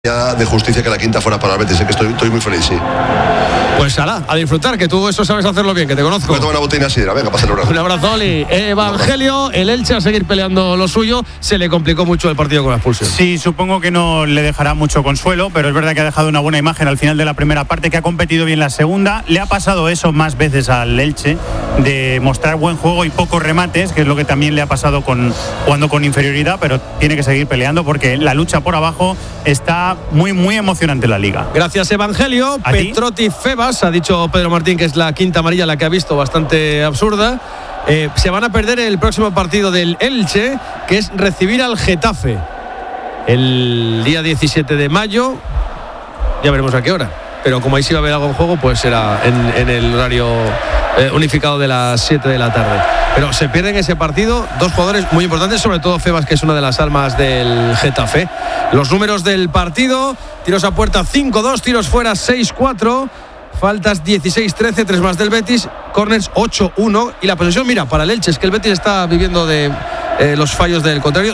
de justicia que la quinta fuera para el Betis, que estoy muy feliz, sí. Pues ala, a disfrutar, que tú eso sabes hacerlo bien, que te conozco. Voy a tomar una botella de sidra, venga, pásale un abrazo. Un abrazo, Oli. Evangelio, el Elche a seguir peleando lo suyo, se le complicó mucho el partido con la expulsión. Sí, supongo que no le dejará mucho consuelo, pero es verdad que ha dejado una buena imagen al final de la primera parte, que ha competido bien la segunda. Le ha pasado eso más veces al Elche, de mostrar buen juego y pocos remates, que es lo que también le ha pasado jugando con inferioridad, pero tiene que seguir peleando porque la lucha por abajo está muy, muy emocionante en la liga. Gracias, Evangelio. Petrotti Febas, ha dicho Pedro Martín que es la quinta amarilla la que ha visto, bastante absurda. Se van a perder el próximo partido del Elche, que es recibir al Getafe el día 17 de mayo. Ya veremos a qué hora, pero como ahí sí va a haber algo en juego, pues será en el horario unificado de las 7 de la tarde. Pero se pierden ese partido dos jugadores muy importantes, sobre todo Febas, que es una de las almas del Getafe. Los números del partido: tiros a puerta 5-2, tiros fuera 6-4, faltas 16-13, 3 más del Betis, córners 8-1, y la posesión, mira, para el Elche, es que el Betis está viviendo de los fallos del contrario,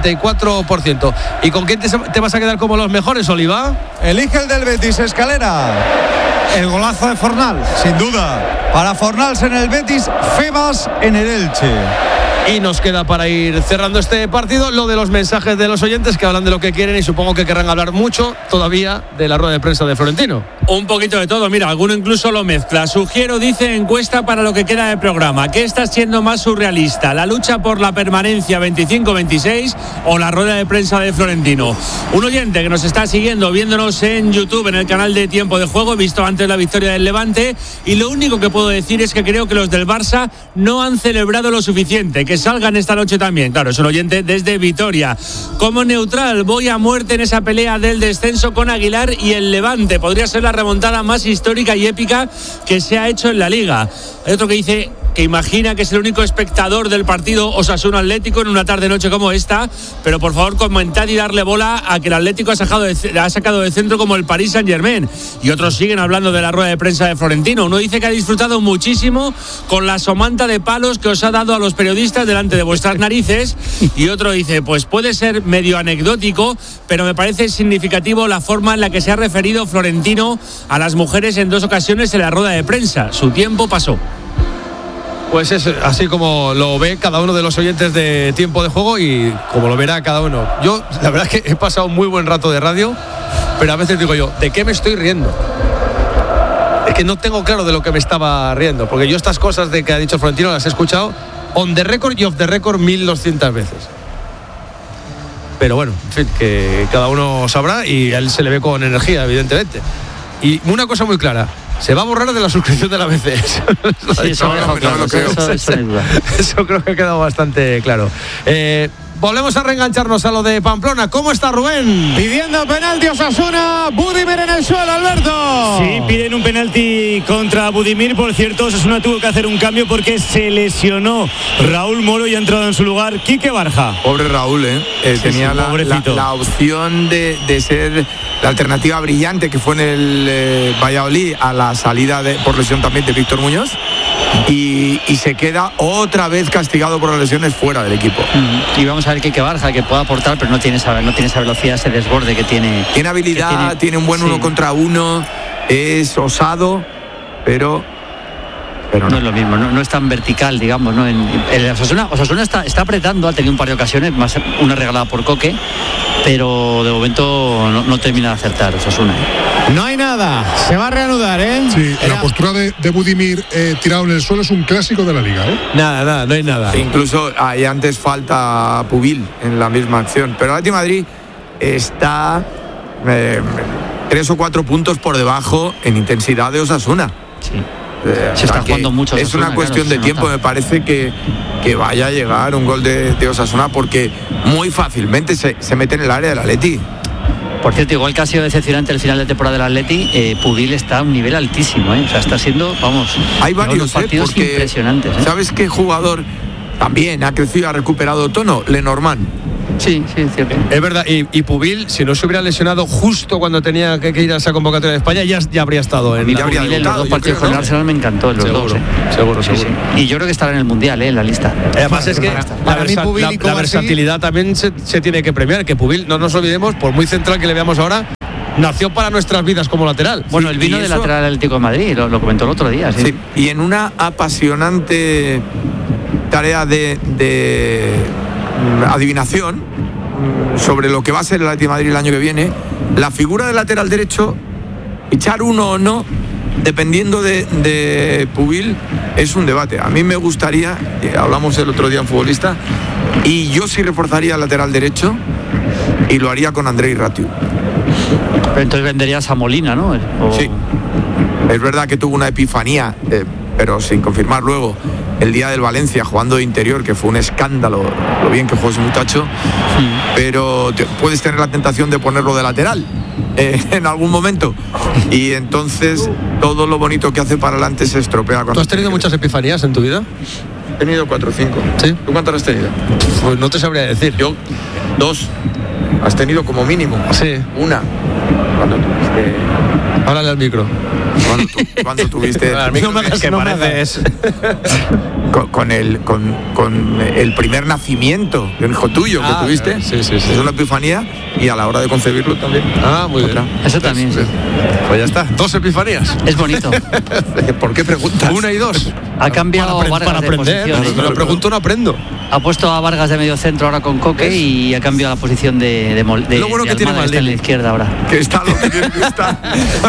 54%. ¿Y con quién te vas a quedar como los mejores, Oliva? Elige el del Betis, Escalera. El golazo de Fornal, sin duda. Para Fornals en el Betis, Febas en el Elche. Y nos queda para ir cerrando este partido lo de los mensajes de los oyentes, que hablan de lo que quieren y supongo que querrán hablar mucho todavía de la rueda de prensa de Florentino. Un poquito de todo, mira, alguno incluso lo mezcla. Sugiero, dice, encuesta para lo que queda de programa. ¿Qué está siendo más surrealista? ¿La lucha por la permanencia 25-26 o la rueda de prensa de Florentino? Un oyente que nos está siguiendo, viéndonos en YouTube, en el canal de Tiempo de Juego, he visto antes la victoria del Levante, y lo único que puedo decir es que creo que los del Barça no han celebrado lo suficiente, que salgan esta noche también. Claro, es un oyente desde Vitoria. Como neutral, voy a muerte en esa pelea del descenso con Aguilar y el Levante. Podría ser la remontada más histórica y épica que se ha hecho en la Liga. Hay otro que dice que imagina que es el único espectador del partido Osasuna Atlético en una tarde-noche como esta, pero por favor comentad y darle bola a que el Atlético ha sacado de centro como el Paris Saint-Germain. Y otros siguen hablando de la rueda de prensa de Florentino. Uno dice que ha disfrutado muchísimo con la somanta de palos que os ha dado a los periodistas delante de vuestras narices, y otro dice, pues puede ser medio anecdótico, pero me parece significativo la forma en la que se ha referido Florentino a las mujeres en 2 ocasiones en la rueda de prensa. Su tiempo pasó. Pues es así como lo ve cada uno de los oyentes de Tiempo de Juego y como lo verá cada uno. Yo, la verdad es que he pasado un muy buen rato de radio, pero a veces digo yo, ¿de qué me estoy riendo? Es que no tengo claro de lo que me estaba riendo, porque yo estas cosas de que ha dicho Florentino las he escuchado on the record y off the record 1200 veces. Pero bueno, en fin, que cada uno sabrá, y a él se le ve con energía, evidentemente. Y una cosa muy clara: se va a borrar de la suscripción de la ABC. Sí, eso creo que ha quedado bastante claro. Volvemos a reengancharnos a lo de Pamplona. ¿Cómo está Rubén? Pidiendo penalti Osasuna, Budimir en el suelo, Alberto. Sí, piden un penalti contra Budimir. Por cierto, Osasuna tuvo que hacer un cambio porque se lesionó Raúl Moro y ha entrado en su lugar Quique Barja. Pobre Raúl, tenía la opción de ser la alternativa brillante que fue en el Valladolid a la salida por lesión también de Víctor Muñoz, y se queda otra vez castigado por las lesiones fuera del equipo. Y vamos a ver Quique Barja, que puede aportar, pero no tiene esa velocidad, ese desborde que tiene. Tiene habilidad, tiene un buen 1 contra 1, es osado, pero no es lo mismo, no es tan vertical, digamos, ¿no? El Osasuna está apretando, ha tenido un par de ocasiones, más una regalada por Coque, pero de momento no termina de acertar Osasuna. No hay nada, se va a reanudar, Sí, la postura de Budimir tirado en el suelo es un clásico de la Liga, Nada, no hay nada. Incluso hay antes falta Pubil en la misma acción, pero el Atlético de Madrid está 3 o 4 puntos por debajo en intensidad de Osasuna. Sí. Se está jugando mucho. Es una cuestión de tiempo, me parece que vaya a llegar un gol de Osasuna, porque muy fácilmente se mete en el área del Atleti. Por cierto, igual que ha sido decepcionante el final de temporada del Atleti, Pubil está a un nivel altísimo, O sea, está siendo, hay varios partidos impresionantes. ¿Sabes qué jugador también ha crecido y ha recuperado tono? Lenormand. Sí, es cierto. Es verdad, y Pubil, si no se hubiera lesionado justo cuando tenía que ir a esa convocatoria de España, ya habría estado en los dos partidos con el Arsenal me encantó, los dos. Seguro. Sí. Y yo creo que estará en el Mundial, en la lista. Además es que la versatilidad también se tiene que premiar, que Pubil, no nos olvidemos, por muy central que le veamos ahora, nació para nuestras vidas como lateral. Bueno, él vino de lateral Atlético de Madrid, lo comentó el otro día. Sí, y en una apasionante tarea de adivinación sobre lo que va a ser el Atlético de Madrid el año que viene, la figura del lateral derecho, echar uno o no, dependiendo de Pubil, es un debate. A mí me gustaría, hablamos el otro día en Futbolista, y yo sí reforzaría el lateral derecho y lo haría con Andrei Ratiu. Pero entonces venderías a Molina, ¿no? Sí, es verdad que tuvo una epifanía, pero sin confirmar luego, el día del Valencia jugando de interior, que fue un escándalo lo bien que jugó ese muchacho, pero puedes tener la tentación de ponerlo de lateral en algún momento, y entonces todo lo bonito que hace para adelante se estropea. ¿Tú has tenido muchas epifanías en tu vida? He tenido 4 o 5. ¿Sí? ¿Tú cuántas has tenido? Pues no te sabría decir. Yo 2. Has tenido como mínimo. Sí. Una. Cuando tuviste... Háblale al micro. Cuando tuviste... No me hagas que pareces... Con el primer nacimiento de un hijo tuyo que tuviste. Sí. Es una epifanía, y a la hora de concebirlo también. Muy bien. Eso también, sí. Pues ya está, 2 epifanías. Es bonito. ¿Por qué preguntas? 1 y 2. Ha cambiado Vargas para aprender. de posición. Si me lo pregunto, no aprendo. Ha puesto a Vargas de medio centro ahora con Coque y ha cambiado la posición de lo bueno que tiene Maldini en la izquierda ahora. Que está lo que tiene que estar.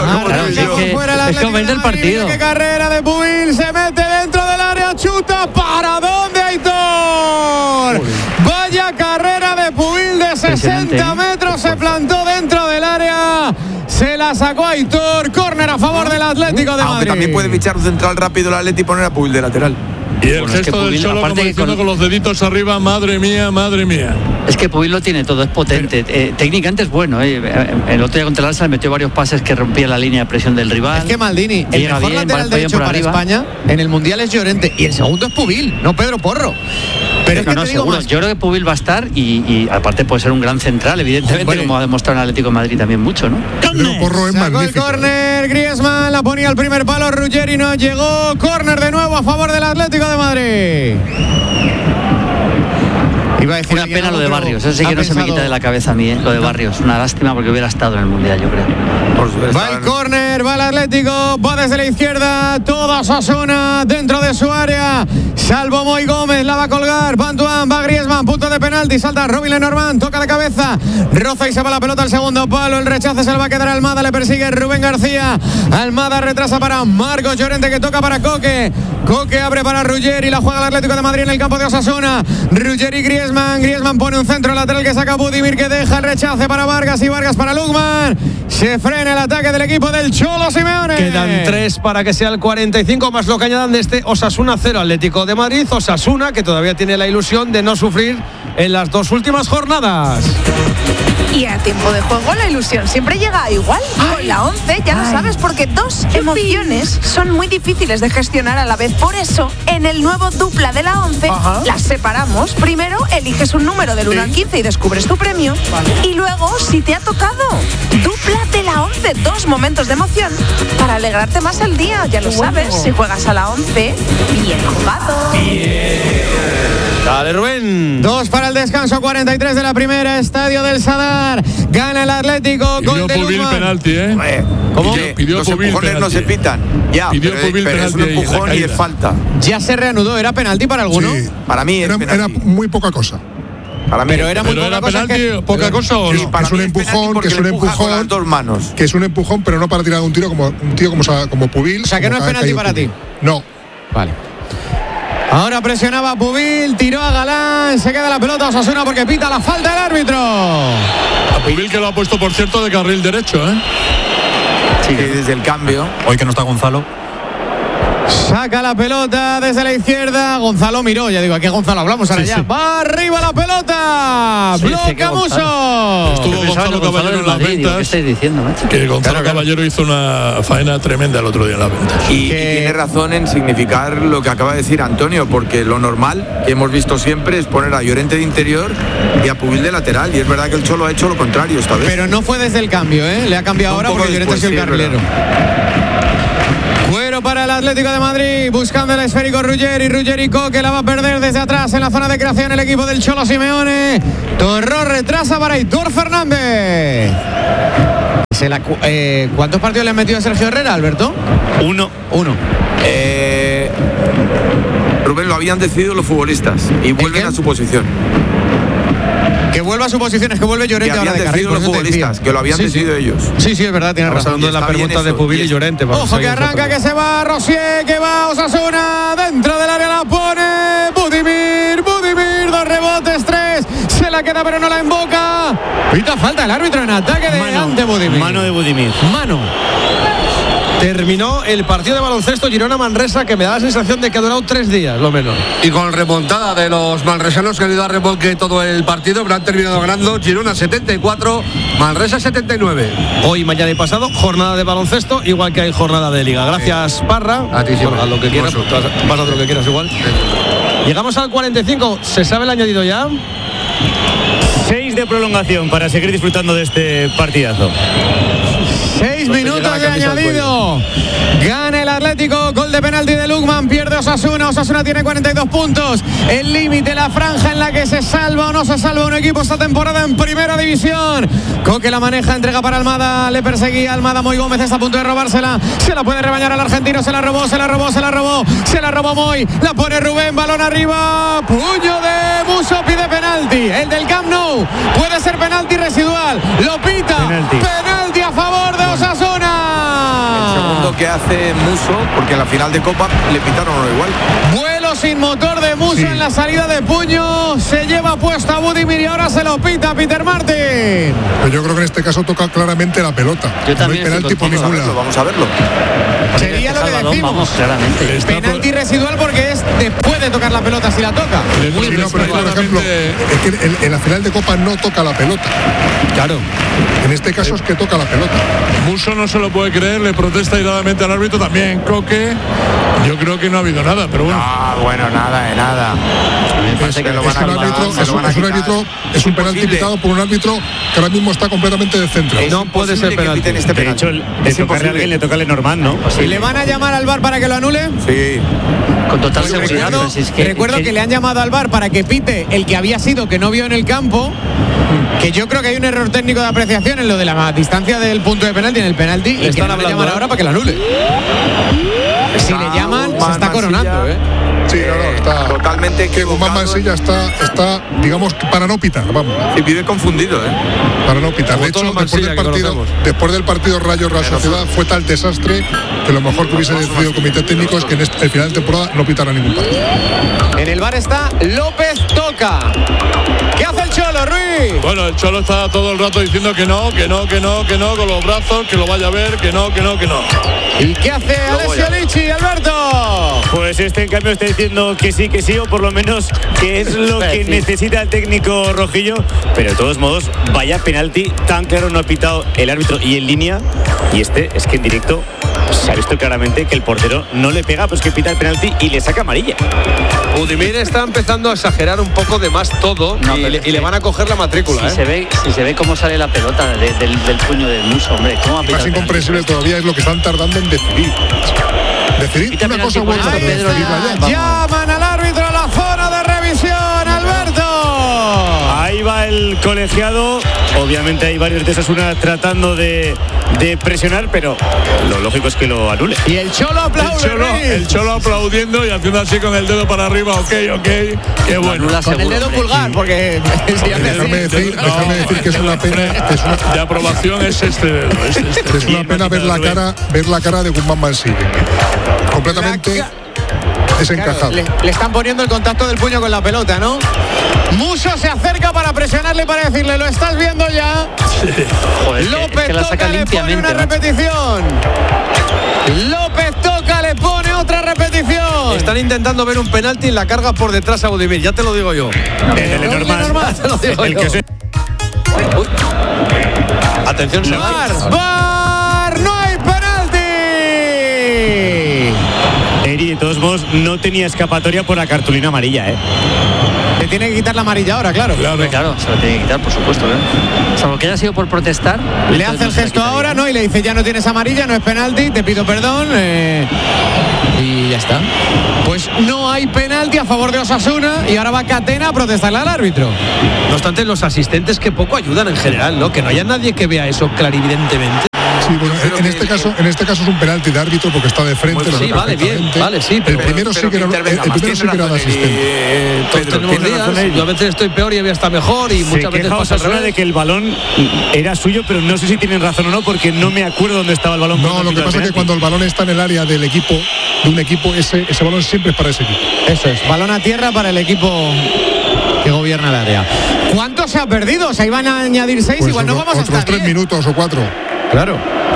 Es que vende el partido. ¡Qué carrera de Pubil! Se mete dentro del área, chuta. ¿Para dónde, Aitor? Vaya carrera de Pubil de 60 metros. Se plantó dentro del área. Se la sacó Aitor. Córner a favor del Atlético de Madrid. Aunque también puede fichar un central rápido el Atleti y poner a Pubil de lateral. Y el gesto del Cholo, como diciendo con los deditos arriba, madre mía. Es que Pubil lo tiene todo, es potente. Técnicamente es bueno. El otro día contra el Arsenal metió varios pases que rompían la línea de presión del rival. Es que Maldini, el mejor lateral derecho para España en el Mundial es Llorente, y el segundo es Pubil, no Pedro Porro. Pero es que seguro. Yo creo que Pubil va a estar y aparte puede ser un gran central, evidentemente, como ha demostrado en Atlético de Madrid también mucho, ¿no? Porro es sacó magnífico. El córner, Griezmann la ponía al primer palo, Ruggeri no llegó. Córner de nuevo a favor del Atlético de Madrid. Iba a decir una pena lo de Barrios, eso sí que no se me quita de la cabeza a mí, lo de Barrios. Una lástima porque hubiera estado en el Mundial, yo creo. Va el córner, va el Atlético, va desde la izquierda, toda Osasuna dentro de su área, salvo Moy Gómez, la va a colgar, Bantuan, va Griezmann, punto de penalti, salta Robin Lenormand, toca de cabeza, roza y se va la pelota al segundo palo, el rechace se le va a quedar a Almada, le persigue Rubén García, Almada retrasa para Marcos Llorente, que toca para Coque, Coque abre para Ruggeri, la juega el Atlético de Madrid en el campo de Osasuna, Ruggeri, Griezmann pone un centro lateral que saca Budimir, que deja el rechace para Vargas y Vargas para Lukman. Se frena el ataque del equipo del Cholo Simeone. Quedan 3 para que sea el 45, más lo que añadan de este Osasuna 0 Atlético de Madrid. Osasuna que todavía tiene la ilusión de no sufrir en las 2 últimas jornadas. Y a tiempo de juego la ilusión siempre llega igual. Con la 11 ya lo sabes, porque 2 emociones son muy difíciles de gestionar a la vez. Por eso, en el nuevo dupla de la 11, las separamos. Primero eliges un número del 1 al 15 y descubres tu premio. Y luego, si te ha tocado, dupla de la 11, 2 momentos de emoción para alegrarte más el día. Ya lo sabes, si juegas a la 11, bien jugado. Dale, Rubén. 2 para el descanso, 43 de la primera, Estadio del Sadar. Gana el Atlético. Pidió Pubil penalti, ¿Cómo? Pidió los Pubil empujones penalti. no se pitan. Ya, Pidió pero Pubil es un penalti empujón y es falta. Ya se reanudó. ¿Era penalti para alguno? Sí. Para mí era muy poca cosa. Para mí pero era muy poca cosa. Penalti, poca cosa o Sí, no. que es un empujón, que es un empujón. Las 2 manos. Que es un empujón, pero no para tirar un tiro como un tío como Pubil. O sea, que no es penalti para ti. No. Vale. Ahora presionaba a Pubil, tiró a Galán, se queda la pelota a Osasuna porque pita la falta del árbitro. A Pubil, que lo ha puesto, por cierto, de carril derecho, Sí, desde el cambio. Hoy que no está Gonzalo. Saca la pelota desde la izquierda. Gonzalo miró, ya digo, aquí a Gonzalo hablamos ahora ya. Va arriba la pelota. Bloca Musso. Estuvo Gonzalo Caballero en las ventas. ¿Qué estáis diciendo, macho? Que Gonzalo Caballero hizo una faena tremenda el otro día en las ventas. Y tiene razón en significar lo que acaba de decir Antonio, porque lo normal que hemos visto siempre es poner a Llorente de interior y a Pubil de lateral. Y es verdad que el Cholo ha hecho lo contrario esta vez. Pero no fue desde el cambio, ¿eh? Le ha cambiado ahora porque Llorente ha sido el carrilero. Cuero para el Atlético de Madrid, buscando el esférico Ruggeri Coque la va a perder desde atrás en la zona de creación el equipo del Cholo Simeone. Torró retrasa para Aitor Fernández. ¿Cuántos partidos le han metido a Sergio Herrera, Alberto? Uno. Rubén, lo habían decidido los futbolistas y vuelven a su posición. Que vuelva a su posición, es que vuelve Llorente que ahora de carril. Los futbolistas, que lo habían decidido ellos. Sí, es verdad, tiene razón. Hablando de la pregunta de Pubil y Llorente. Ojo que arranca, que se va Rosier, que va Osasuna, dentro del área la pone Budimir, 2 rebotes, 3, se la queda pero no la emboca. Pita falta el árbitro en ataque de ante Budimir. Mano de Budimir. Mano. Terminó el partido de baloncesto Girona-Manresa, que me da la sensación de que ha durado 3 días, lo menos. Y con remontada de los manresanos que han ido a remolque todo el partido, pero han terminado ganando Girona 74, Manresa 79. Hoy, mañana y pasado, jornada de baloncesto, igual que hay jornada de liga. Gracias, Parra. A ti, a lo que quieras, vas a hacer lo que quieras igual. Llegamos al 45, ¿se sabe el añadido ya? 6 de prolongación para seguir disfrutando de este partidazo. 6 minutos de añadido. Gana el Atlético. Gol de penalti de Lukman. Pierde Osasuna. Osasuna tiene 42 puntos. El límite, la franja en la que se salva o no se salva un equipo esta temporada en primera división. Coque la maneja, entrega para Almada. Le perseguía Almada. Moy Gómez está a punto de robársela. Se la puede rebañar al argentino. Se la robó Moy. La pone Rubén. Balón arriba. Puño de Musso. Pide penalti. El del Camp Nou. Puede ser penalti residual. Lo pita. Penalti a favor de Osasuna. El segundo que hace Musso, porque en la final de Copa le pitaron uno igual. Vuelo sin motor de Musso en la salida de puño. Se lleva puesta a Budimir y ahora se lo pita Peter Martin. Pero yo creo que en este caso toca claramente la pelota. Yo también no hay penalti por ningún lado. Vamos a verlo. Sería lo que decimos. Vamos, claramente. Penalti residual porque es después de tocar la pelota si la toca. Sí, no, pero por ejemplo, es que en la final de Copa no toca la pelota. Claro. En este caso es que toca la pelota. Musso no se lo puede creer, le protesta airadamente al árbitro, también Coque. Yo creo que no ha habido nada, pero bueno. Bueno, nada de nada. Es un penalti pitado por un árbitro que ahora mismo está completamente descentrado. No puede ser penalti. De hecho, de tocarle a alguien le toca a Lenormand, ¿no? ¿Y le van a llamar al VAR para que lo anule? Sí. Con total seguridad. Recuerdo que le han llamado al VAR para que pite el que había sido, que no vio en el campo. Que yo creo que hay un error técnico de apreciación en lo de la distancia del punto de penalti en el penalti. Y que no le llaman ahora para que lo anule. Si le llaman, se está coronando, Sí, no, está totalmente que Guzmán Mansilla está, digamos, para no pitar, vamos. Y vive confundido, Para no pitar. De hecho, después del partido Rayo Real Sociedad fue tal desastre que lo mejor que hubiese decidido el comité técnico es que en el final de temporada no pitara ningún partido. En el VAR está López Toca. ¿Qué hace el Cholo, Ruiz? Bueno, el Cholo está todo el rato diciendo que no, con los brazos, que lo vaya a ver, que no. ¿Y qué hace Alessio Lichi, Alberto? Pues en cambio está diciendo que sí, o por lo menos que es lo que necesita el técnico rojillo. Pero de todos modos, vaya penalti tan claro no ha pitado el árbitro y en línea. Y es que en directo se ha visto claramente que el portero no le pega, pues que pita el penalti y le saca amarilla. Budimir está empezando a exagerar un poco de más todo y le van a coger la matrícula. Si se ve cómo sale la pelota del puño de Musso, hombre. ¿Cómo más incomprensible todavía es lo que están tardando en decidir. Decidir una cosa u otra. Llaman al árbitro a la zona de revisión, Alberto. Ahí va el colegiado. Obviamente hay varios de Osasuna tratando de presionar, pero lo lógico es que lo anule. Y el Cholo aplaude. El Cholo aplaudiendo y haciendo así con el dedo para arriba. Ok. Qué bueno. Con el dedo pulgar, porque déjame decir que es una pena. De aprobación es este dedo. Es una pena ver la cara de Guzmán Mansilla. Completamente desencajado. Le están poniendo el contacto del puño con la pelota, ¿no? Musso se acerca para presionarle, para decirle, lo estás viendo ya. Sí. Joder, López que la saca Toca le pone una repetición. López Toca le repone otra repetición. Están intentando ver un penalti en la carga por detrás a Budimir, ya te lo digo yo. El normal. Te lo digo yo. Atención, ¡VAR! ¡No hay penalti! Eri, de todos modos, no tenía escapatoria por la cartulina amarilla, Le tiene que quitar la amarilla ahora, claro. Claro, se lo tiene que quitar, por supuesto. Salvo que haya sido por protestar. Le hace el gesto ahora, ¿no? Y le dice, ya no tienes amarilla, no es penalti, te pido perdón. Y ya está. Pues no hay penalti a favor de Osasuna y ahora va Catena a protestarle al árbitro. No obstante, los asistentes que poco ayudan en general, ¿no? Que no haya nadie que vea eso clarividentemente. Sí, bueno, en este caso es un penalti de árbitro porque está de frente. Sí, vale, bien, vale, sí. El primero sí que era de asistente. Yo a veces estoy peor y había está mejor y muchas veces pasa al revés. De que el balón era suyo, pero no sé si tienen razón o no, porque no me acuerdo dónde estaba el balón. No, lo que pasa es que cuando el balón está en el área del equipo, de un equipo, ese balón siempre es para ese equipo. Eso es, balón a tierra para el equipo que gobierna el área. ¿Cuánto se ha perdido? O sea, iban a añadir 6, pues igual no vamos hasta 10. 3 minutos o 4. Claro.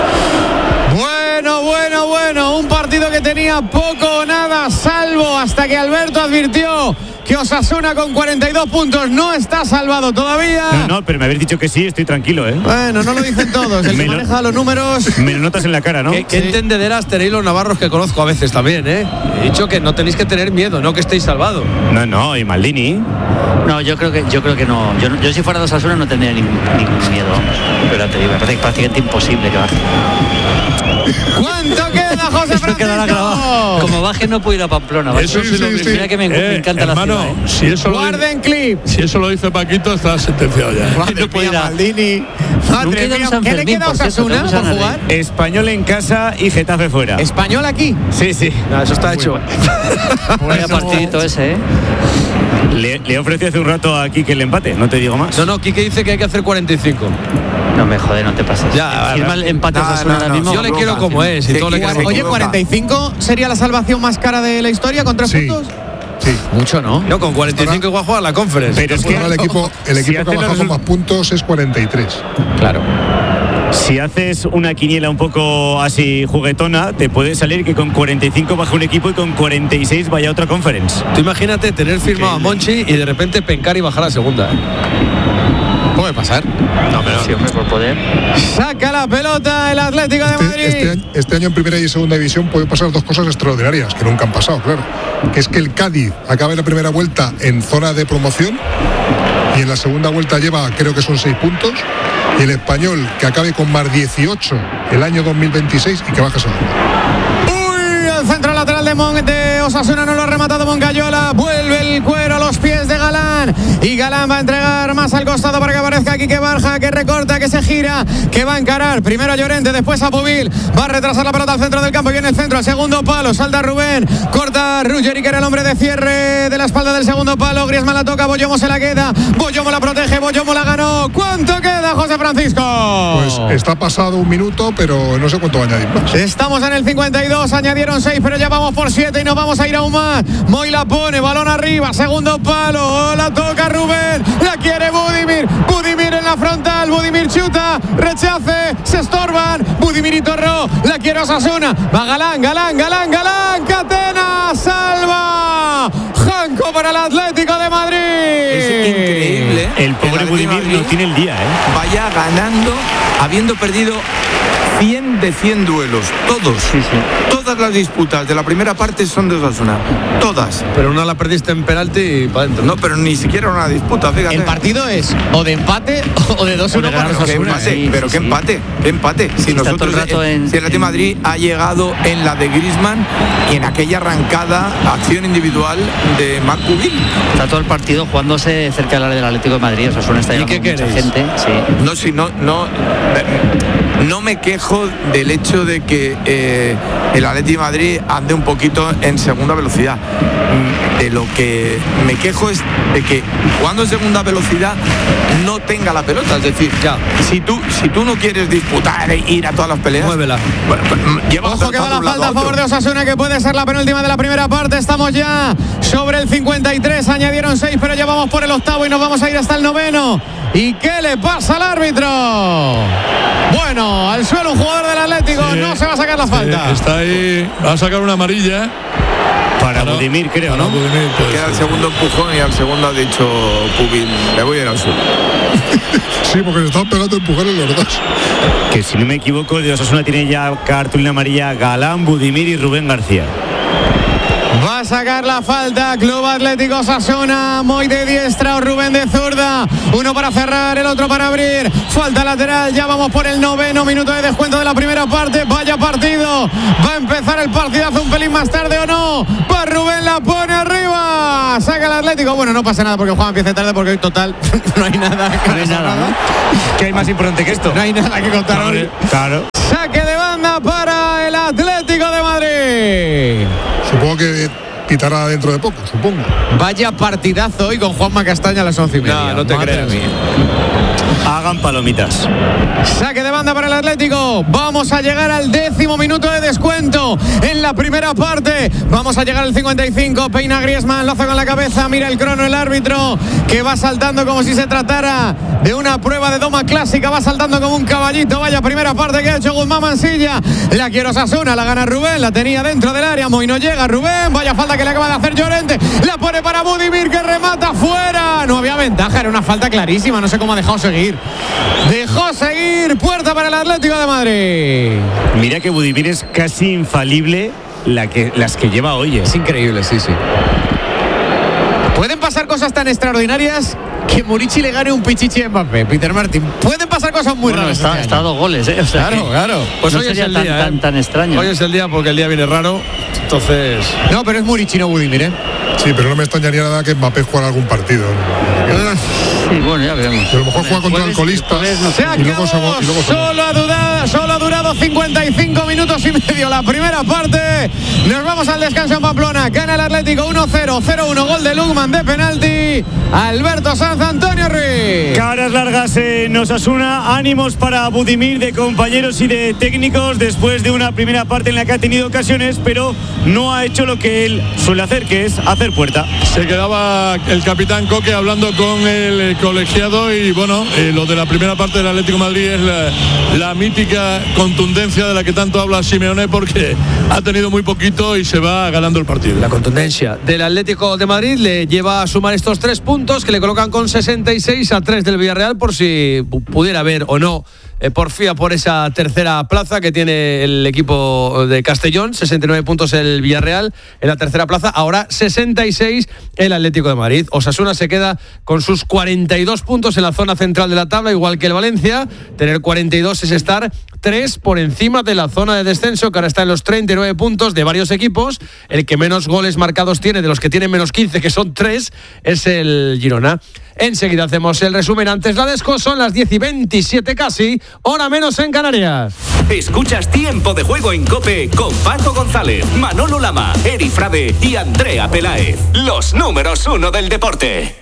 Bueno, un partido que tenía poco o nada salvo hasta que Alberto advirtió que Osasuna con 42 puntos no está salvado todavía. No, pero me habéis dicho que sí, estoy tranquilo, Bueno, no lo dicen todos, el que maneja los números. Me lo notas en la cara, ¿no? ¿Qué entendederás tenéis los navarros que conozco a veces también, He dicho que no tenéis que tener miedo, no que estéis salvados. No, y Maldini. No, yo creo que no. Yo si fuera de Osasuna no tendría ningún miedo, vamos. Pero te digo, me parece prácticamente imposible que baje. ¿Cuánto queda, José Francisco? Como baje no puedo ir a Pamplona. ¿Vale? Eso sí, Mira que me encanta hermano, la ciudad. Si eso Guarden clip. Si eso lo dice Paquito, está sentenciado ya. No puede ir a Maldini. Madre mía, ¿qué le queda a Osasuna por jugar? Español en casa y Getafe fuera. ¿Español aquí? Sí. No, eso está hecho. Vaya partidito ese, Le ofrecí hace un rato a Quique el empate, no te digo más. No, Quique dice que hay que hacer 45. No me jode, no te pases. Ya, firma el empate ahora mismo. Yo le quiero como es. Y todo le Oye, 45 sería la salvación más cara de la historia con 3 puntos. Sí. Mucho, ¿no? No, con 45 igual juega la Conference. Pero es que el equipo que ha bajado con más puntos es 43. Claro. Si haces una quiniela un poco así juguetona, te puede salir que con 45 baja un equipo y con 46 vaya otra Conference. Tú imagínate tener firmado a Monchi y de repente pencar y bajar a segunda. Puede pasar. No, pero sí, hombre, por poder. Saca la pelota el Atlético de Madrid. Este año en primera y segunda división pueden pasar dos cosas extraordinarias que nunca han pasado, claro. Que es que el Cádiz acabe la primera vuelta en zona de promoción y en la segunda vuelta lleva, creo que son 6 puntos, y el Español que acabe con más 18 el año 2026 y que baje a segunda. El centro lateral de Osasuna no lo ha rematado Moncayola. Vuelve el cuero a los pies de Galán. Y Galán va a entregar más al costado para que aparezca Quique Barja, que recorta, que se gira, que va a encarar. Primero a Llorente, después a Pubil. Va a retrasar la pelota al centro del campo. Viene el centro, al segundo palo. Salta Rubén. Corta Ruggeri, que era el hombre de cierre de la espalda del segundo palo. Griezmann la toca, Boyomo se la queda. Boyomo la protege, Boyomo la ganó. ¿Cuánto queda, José Francisco? Pues está pasado un minuto, pero no sé cuánto va a añadir más. Estamos en el 52, añadieron 6, pero ya vamos por 7 y nos vamos a ir aún más. Moy la pone, balón arriba, segundo palo, la toca Rubén, la quiere Budimir en la frontal, Budimir chuta, rechace, se estorban, Budimir y Torró, la quiere Osasuna, va Galán, Catena, salva, Janko para el Atlético de Madrid. Es increíble. El pobre Budimir no tiene el día, Vaya ganando, habiendo perdido 100 de 100 duelos, todos. Todas las disputas de la primera parte son de Osasuna, todas. Pero una la perdiste en penalti y para adentro. No, pero ni siquiera una disputa, fíjate. El partido es o de empate o de 2-1 para Osasuna. ¿Qué empate? Si nosotros, si el Atlético de Madrid ha llegado en la de Griezmann y en aquella arrancada acción individual de Macubil. Está todo el partido jugándose cerca del área del Atlético de Madrid. Osasuna está llegando mucha gente. Sí. No me quejo del hecho de que el Atlético de Madrid ande un poquito en segunda velocidad. De lo que me quejo es de que jugando en segunda velocidad no tenga la pelota. Es decir, si tú no quieres disputar e ir a todas las peleas, muévela. Ojo que va la falta a favor de Osasuna, que puede ser la penúltima de la primera parte. Estamos ya sobre el 53, añadieron 6, pero ya vamos por el octavo y nos vamos a ir hasta el noveno. ¿Y qué le pasa al árbitro? Bueno, al suelo un jugador del Atlético. Sí, no se va a sacar la falta. Está ahí, va a sacar una amarilla. Para Budimir, creo, ¿no? Budimir, queda el segundo empujón y al segundo ha dicho Pubil, me voy a ir al sur. Sí, porque le estaban pegando empujones los dos. Que si no me equivoco, de Osasuna tiene ya cartulina amarilla Galán, Budimir y Rubén García. Va a sacar la falta Club Atlético Osasuna. Moy de diestra o Rubén de zurda. Uno para cerrar, el otro para abrir. Falta lateral, ya vamos por el 9º minuto de descuento de la primera parte. Vaya partido. Va a empezar el partidazo un pelín más tarde o no. Va Rubén, la pone arriba. Saca el Atlético. Bueno, no pasa nada porque el juego empieza tarde, porque hoy total no hay nada. No hay nada, ¿no? ¿Qué hay más importante que esto? No hay nada que contar hoy. Claro. Saque de banda para el Atlético de Madrid. Supongo que quitará dentro de poco, supongo. Vaya partidazo hoy con Juanma Castaña a las 11:30. No te creas. Hagan palomitas. Saque de banda para el Atlético. Vamos a llegar al 10º minuto de descuento en la primera parte. Vamos a llegar al 55. Peina Griezmann, lo hace con la cabeza. Mira el crono el árbitro, que va saltando como si se tratara de una prueba de doma clásica. Va saltando como un caballito. Vaya primera parte que ha hecho Guzmán Mansilla. La quiere Osasuna, la gana Rubén. La tenía dentro del área. Moy no llega. Rubén, vaya falta que le acaba de hacer Llorente. La pone para Budimir, que remata fuera. No había ventaja, era una falta clarísima. No sé cómo ha dejado seguir. Dejó seguir. Puerta para el Atlético de Madrid. Mira que Budimir es casi infalible las que lleva hoy. Es increíble, sí. Pueden pasar cosas tan extraordinarias que Murici le gane un pichichi a Mbappé, Peter Martin. Pueden pasar cosas muy raras. Está a 2 goles, O sea, claro. Pues no hoy sería es el día, tan extraño. Hoy es el día porque el día viene raro. Entonces. No, pero es Murici, no Budimir, Sí, pero no me extrañaría nada que Mbappé jugara algún partido. Sí, bueno, ya veremos. A lo mejor juega contra alcoholistas. Y luego solo ha durado 55 minutos y medio la primera parte. Nos vamos al descanso en Pamplona. Gana el Atlético 1-0, 0-1. Gol de Lugman de penalti. Alberto Sanz, Antonio Ruiz. Caras largas en Osasuna. Ánimos para Budimir, de compañeros y de técnicos, después de una primera parte en la que ha tenido ocasiones, pero no ha hecho lo que él suele hacer, que es hacer puerta. Se quedaba el capitán Coque hablando con el colegiado y bueno, lo de la primera parte del Atlético de Madrid es la mítica contundencia de la que tanto habla Simeone, porque ha tenido muy poquito y se va ganando el partido. La contundencia del Atlético de Madrid le lleva a sumar estos 3 puntos que le colocan con 66 a 3 del Villarreal, por si pudiera haber o no porfía por esa tercera plaza que tiene el equipo de Castellón. 69 puntos el Villarreal en la tercera plaza, ahora 66 el Atlético de Madrid. Osasuna se queda con sus 42 puntos en la zona central de la tabla, igual que el Valencia. Tener 42 es estar 3 por encima de la zona de descenso, que ahora está en los 39 puntos de varios equipos. El que menos goles marcados tiene, de los que tienen menos 15, que son 3, es el Girona. Enseguida hacemos el resumen. Antes la Desco, son las 10:27 casi, hora menos en Canarias. Escuchas Tiempo de Juego en COPE con Paco González, Manolo Lama, Eri Frade y Andrea Peláez. Los números 1 del deporte.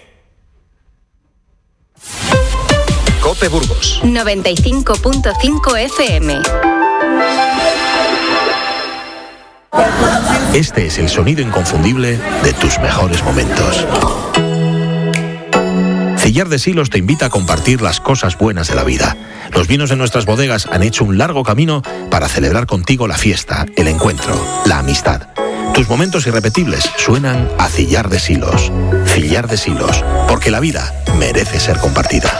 COPE Burgos 95.5 FM. Este es el sonido inconfundible de tus mejores momentos. Cillar de Silos te invita a compartir las cosas buenas de la vida. Los vinos de nuestras bodegas han hecho un largo camino para celebrar contigo la fiesta, el encuentro, la amistad. Tus momentos irrepetibles suenan a Cillar de Silos. Cillar de Silos, porque la vida merece ser compartida.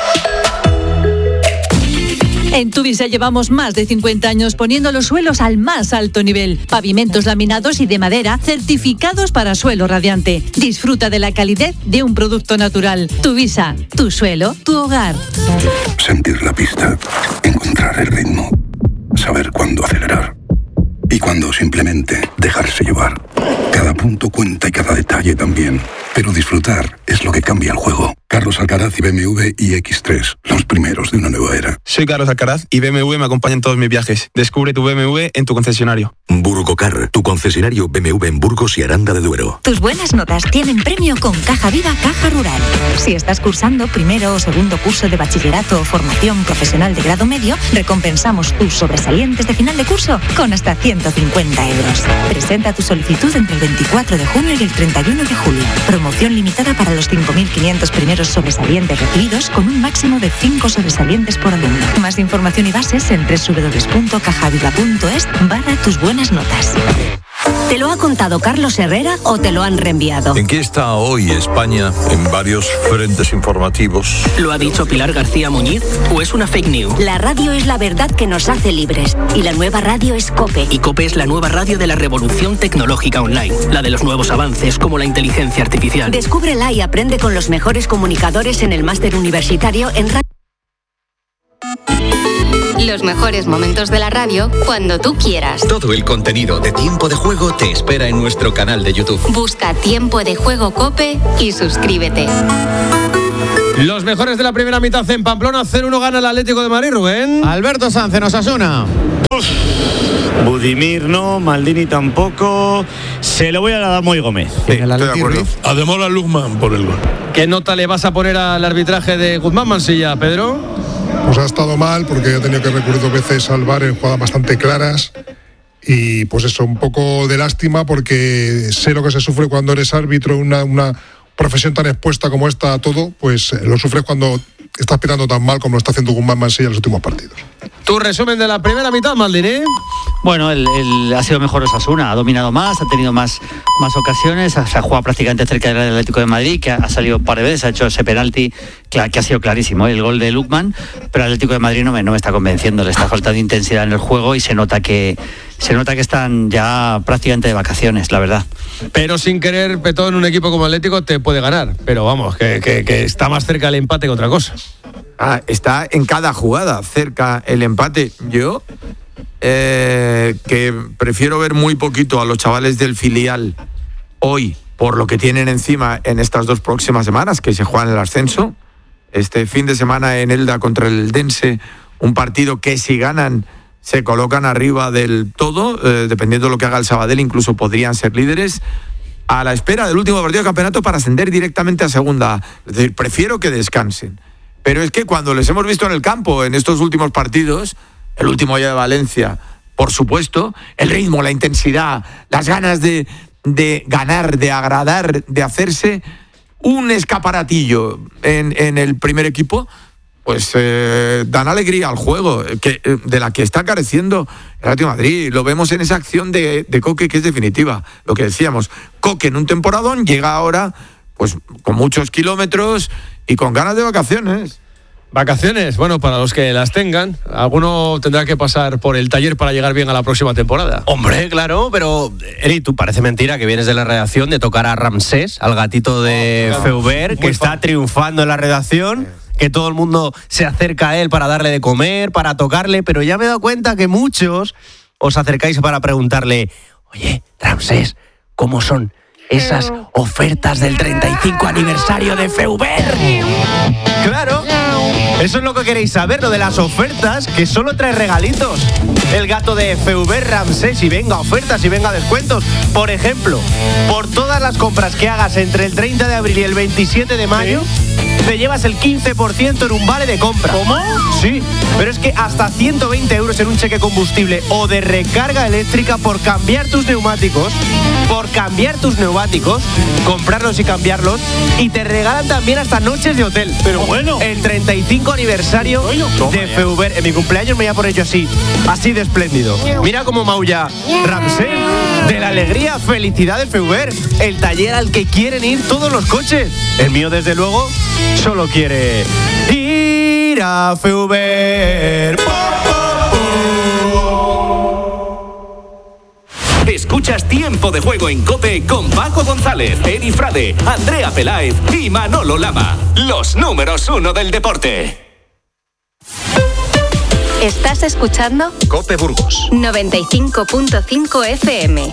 En Tuvisa llevamos más de 50 años poniendo los suelos al más alto nivel. Pavimentos laminados y de madera certificados para suelo radiante. Disfruta de la calidez de un producto natural. Tuvisa, tu suelo, tu hogar. Sentir la pista, encontrar el ritmo, saber cuándo acelerar y cuándo simplemente dejarse llevar. Cada punto cuenta y cada detalle también. Pero disfrutar es lo que cambia el juego. Carlos Alcaraz y BMW iX3, los primeros de una nueva era. Soy Carlos Alcaraz y BMW me acompaña en todos mis viajes. Descubre tu BMW en tu concesionario. Burgocar, tu concesionario BMW en Burgos y Aranda de Duero. Tus buenas notas tienen premio con Caja Viva Caja Rural. Si estás cursando primero o segundo curso de bachillerato o formación profesional de grado medio, recompensamos tus sobresalientes de final de curso con hasta 150 euros. Presenta tu solicitud entre el 24 de junio y el 31 de julio. Promoción limitada para los 5.500 primeros números sobresalientes recibidos con un máximo de 5 sobresalientes por alumno. Más información y bases en www.cajaviva.es/tus buenas notas. ¿Te lo ha contado Carlos Herrera o te lo han reenviado? ¿En qué está hoy España en varios frentes informativos? ¿Lo ha dicho Pilar García Muñiz o es una fake news? La radio es la verdad que nos hace libres y la nueva radio es COPE. Y COPE es la nueva radio de la revolución tecnológica online, la de los nuevos avances como la inteligencia artificial. Descúbrela y aprende con los mejores comunicadores en el máster universitario en radio. Los mejores momentos de la radio cuando tú quieras. Todo el contenido de Tiempo de Juego te espera en nuestro canal de YouTube. Busca Tiempo de Juego COPE y suscríbete. Los mejores de la primera mitad en Pamplona. 0-1 gana el Atlético de Madrid, Rubén. Alberto Sanz en Osasuna. Budimir no, Maldini tampoco. Se lo voy a dar a Moy Gómez. Sí, estoy de acuerdo. Ademola Luzman por el gol. ¿Qué nota le vas a poner al arbitraje de Guzmán Mansilla, Pedro? Pues ha estado mal porque ha tenido que recurrir 2 veces al VAR en jugadas bastante claras y pues eso, un poco de lástima porque sé lo que se sufre cuando eres árbitro, una profesión tan expuesta como esta a todo, pues lo sufres cuando estás pitando tan mal como lo está haciendo Guzmán Mansilla en los últimos partidos. Tu resumen de la primera mitad, Maldini. Bueno, él ha sido mejor Osasuna, ha dominado más, ha tenido más ocasiones, se ha jugado prácticamente cerca del Atlético de Madrid, que ha salido un par de veces, ha hecho ese penalti que ha sido clarísimo, el gol de Lukman, pero el Atlético de Madrid no me está convenciendo, le está faltando intensidad en el juego y se nota que están ya prácticamente de vacaciones, la verdad. Pero sin querer, Petón, en un equipo como Atlético te puede ganar, pero vamos, que está más cerca el empate que otra cosa. Está en cada jugada cerca el empate. Yo que prefiero ver muy poquito a los chavales del filial hoy por lo que tienen encima en estas 2 próximas semanas que se juegan el ascenso. Este fin de semana en Elda contra el Dense, un partido que si ganan se colocan arriba del todo, dependiendo de lo que haga el Sabadell, incluso podrían ser líderes, a la espera del último partido de campeonato para ascender directamente a segunda. Es decir, prefiero que descansen. Pero es que cuando les hemos visto en el campo en estos últimos partidos, el último ya de Valencia, por supuesto, el ritmo, la intensidad, las ganas de ganar, de agradar, de hacerse un escaparatillo en el primer equipo, pues dan alegría al juego, de la que está careciendo el Atlético de Madrid. Lo vemos en esa acción de Coque, que es definitiva. Lo que decíamos, Coque en un temporadón llega ahora pues con muchos kilómetros y con ganas de vacaciones. Vacaciones, bueno, para los que las tengan, alguno tendrá que pasar por el taller para llegar bien a la próxima temporada. Hombre, claro, pero Eri, tú parece mentira que vienes de la redacción de tocar a Ramsés, al gatito de Feuber, que está triunfando en la redacción, que todo el mundo se acerca a él para darle de comer, para tocarle, pero ya me he dado cuenta que muchos os acercáis para preguntarle, oye, Ramsés, ¿cómo son esas ofertas del 35 aniversario de Feuber? Claro, eso es lo que queréis saber, lo de las ofertas, que solo trae regalitos. El gato de Feuber Ramsés, y venga ofertas y venga descuentos. Por ejemplo, por todas las compras que hagas entre el 30 de abril y el 27 de mayo, te llevas el 15% en un vale de compra. ¿Cómo? Sí, pero es que hasta 120 euros en un cheque combustible o de recarga eléctrica por cambiar tus neumáticos. Comprarlos y cambiarlos, y te regalan también hasta noches de hotel. Pero bueno, el 35 aniversario de Feuber. En mi cumpleaños me voy a poner yo así de espléndido. Mira cómo maulla Ramsés, de la alegría, felicidad de Feuber, el taller al que quieren ir todos los coches. El mío, desde luego, solo quiere ir a Feuber. Escuchas Tiempo de Juego en COPE con Paco González, Eri Frade, Andrea Peláez y Manolo Lama. Los números 1 del deporte. ¿Estás escuchando? COPE Burgos 95.5 FM.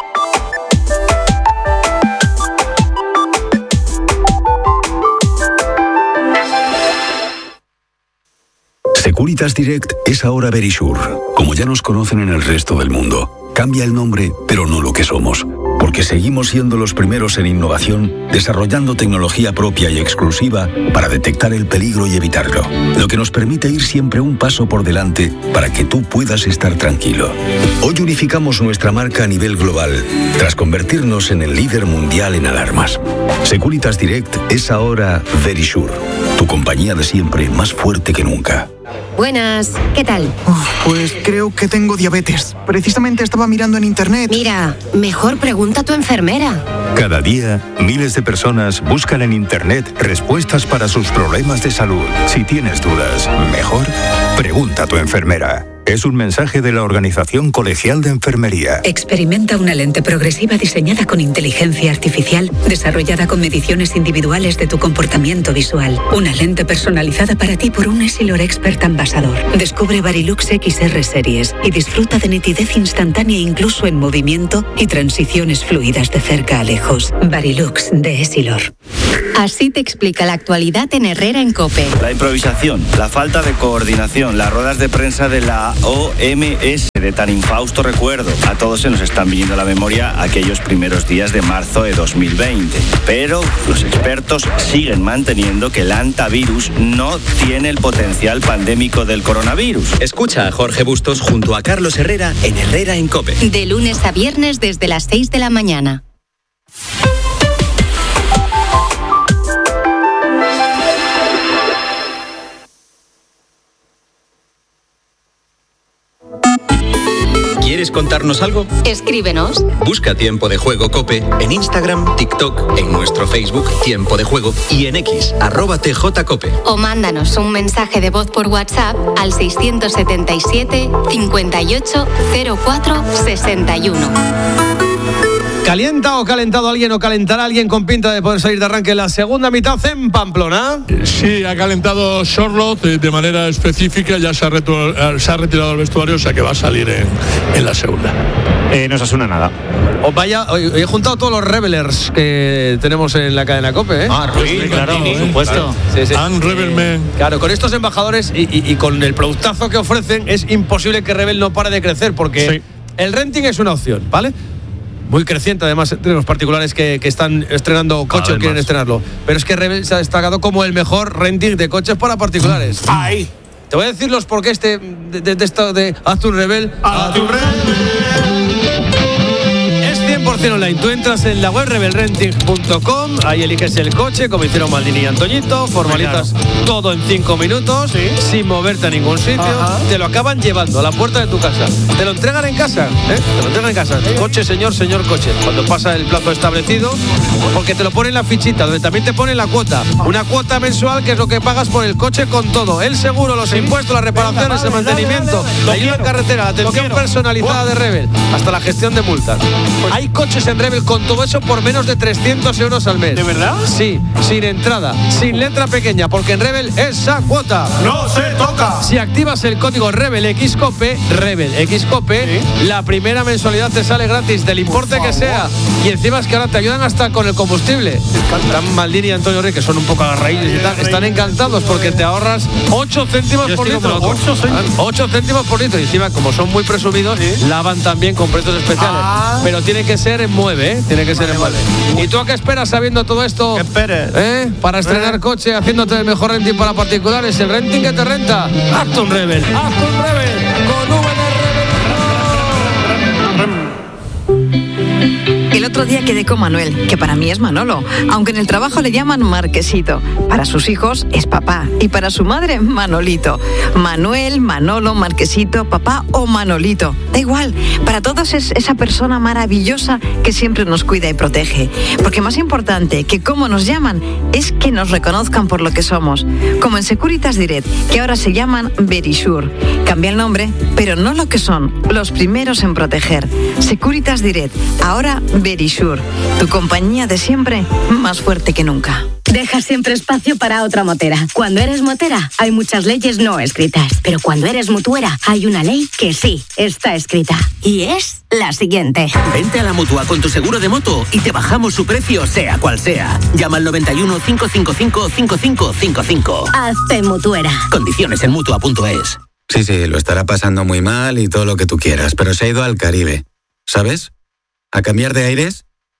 Securitas Direct es ahora Verisure, como ya nos conocen en el resto del mundo. Cambia el nombre, pero no lo que somos. porque seguimos siendo los primeros en innovación, desarrollando tecnología propia y exclusiva para detectar el peligro y evitarlo, lo que nos permite ir siempre un paso por delante para que tú puedas estar tranquilo. Hoy unificamos nuestra marca a nivel global, tras convertirnos en el líder mundial en alarmas. Securitas Direct es ahora Verisure, tu compañía de siempre más fuerte que nunca. Buenas, ¿qué tal? Pues creo que tengo diabetes. Precisamente estaba mirando en internet. Mira, mejor pregunta a tu enfermera. Cada día, miles de personas buscan en internet respuestas para sus problemas de salud. Si tienes dudas, mejor pregunta a tu enfermera. Es un mensaje de la Organización Colegial de Enfermería. Experimenta una lente progresiva diseñada con inteligencia artificial, desarrollada con mediciones individuales de tu comportamiento visual. Una lente personalizada para ti por un Essilor Expert Ambassador. Descubre Varilux XR Series y disfruta de nitidez instantánea incluso en movimiento y transiciones fluidas de cerca a lejos. Varilux de Essilor. Así te explica la actualidad en Herrera en COPE. La improvisación, la falta de coordinación, las ruedas de prensa de la OMS, de tan infausto recuerdo. A todos se nos están viniendo a la memoria aquellos primeros días de marzo de 2020. Pero los expertos siguen manteniendo que el hantavirus no tiene el potencial pandémico del coronavirus. Escucha a Jorge Bustos junto a Carlos Herrera en Herrera en COPE. De lunes a viernes desde las 6 de la mañana. ¿Quieres contarnos algo? Escríbenos. Busca Tiempo de Juego COPE en Instagram, TikTok, en nuestro Facebook Tiempo de Juego y en X, @TJCOPE. O mándanos un mensaje de voz por WhatsApp al 677 58 04 61. ¿Calienta o calentado alguien o calentará alguien con pinta de poder salir de arranque en la segunda mitad en Pamplona? Sí, ha calentado Charlotte de manera específica, ya se ha retirado al vestuario, o sea que va a salir en la segunda. No se asuena nada. He juntado todos los Revelers que tenemos en la cadena COPE, ¿eh? Sí, claro, por supuesto. Sí. Rebelman. Claro, con estos embajadores y con el productazo que ofrecen, es imposible que Rebel no pare de crecer, porque el renting es una opción, ¿vale? Muy creciente, además, entre los particulares que están estrenando coches o quieren estrenarlo. Pero es que Rebel se ha destacado como el mejor renting de coches para particulares. ¡Ay! Te voy a decir los porqués de Haz tu Rebel. ¡Haz tu Rebel! Es 100% online. Tú entras en la web rebelrenting.com, ahí eliges el coche, como hicieron Maldini y Antoñito, formalizas todo en 5 minutos, sin moverte a ningún sitio. Te lo acaban llevando a la puerta de tu casa. Te lo entregan en casa, Te lo entregan en casa. Coche, señor coche. Cuando pasa el plazo establecido, porque te lo ponen en la fichita, donde también te ponen la cuota. Una cuota mensual que es lo que pagas por el coche con todo. El seguro, los impuestos, las reparaciones, el mantenimiento, la ayuda en carretera, la atención personalizada de Rebel, hasta la gestión de multas. Hay coches en Rebel con todo eso por menos de 300 euros al mes. ¿De verdad? Sí, sin entrada, sin letra pequeña, porque en Rebel esa cuota no se toca. Si activas el código RebelXCOPE, la primera mensualidad te sale gratis del importe que sea. Y encima es que ahora te ayudan hasta con el combustible. Están Maldini y Antonio Rey, que son un poco agarraídos y tal, están encantados porque te ahorras 8 céntimos por litro. 8 céntimos por litro. Y encima, como son muy presumidos, lavan también con precios especiales. Pero tiene que ser en Mueve, Tiene que ser en Mueve. ¿Y tú a qué esperas sabiendo todo esto? ¿Qué esperes? Para estrenar coche, haciéndote el mejor renting para particulares, el renting que te renta. Hazte un Rebel. Hazte un Rebel con V de Rebel. El otro día quedé con Manuel, que para mí es Manolo, aunque en el trabajo le llaman Marquesito. Para sus hijos es papá y para su madre Manolito. Manuel, Manolo, Marquesito, papá o Manolito. Da igual, para todos es esa persona maravillosa que siempre nos cuida y protege. Porque más importante que cómo nos llaman es que nos reconozcan por lo que somos. Como en Securitas Direct, que ahora se llaman Verisure. Cambia el nombre, pero no lo que son, los primeros en proteger. Securitas Direct, ahora Verisure, tu compañía de siempre más fuerte que nunca. Deja siempre espacio para otra motera. Cuando eres motera, hay muchas leyes no escritas. Pero cuando eres mutuera, hay una ley que sí está escrita. Y es la siguiente. Vente a la Mutua con tu seguro de moto y te bajamos su precio, sea cual sea. Llama al 91 555 5555. Hazte mutuera. Condiciones en Mutua.es. Sí, lo estará pasando muy mal y todo lo que tú quieras, pero se ha ido al Caribe. ¿Sabes? A cambiar de aires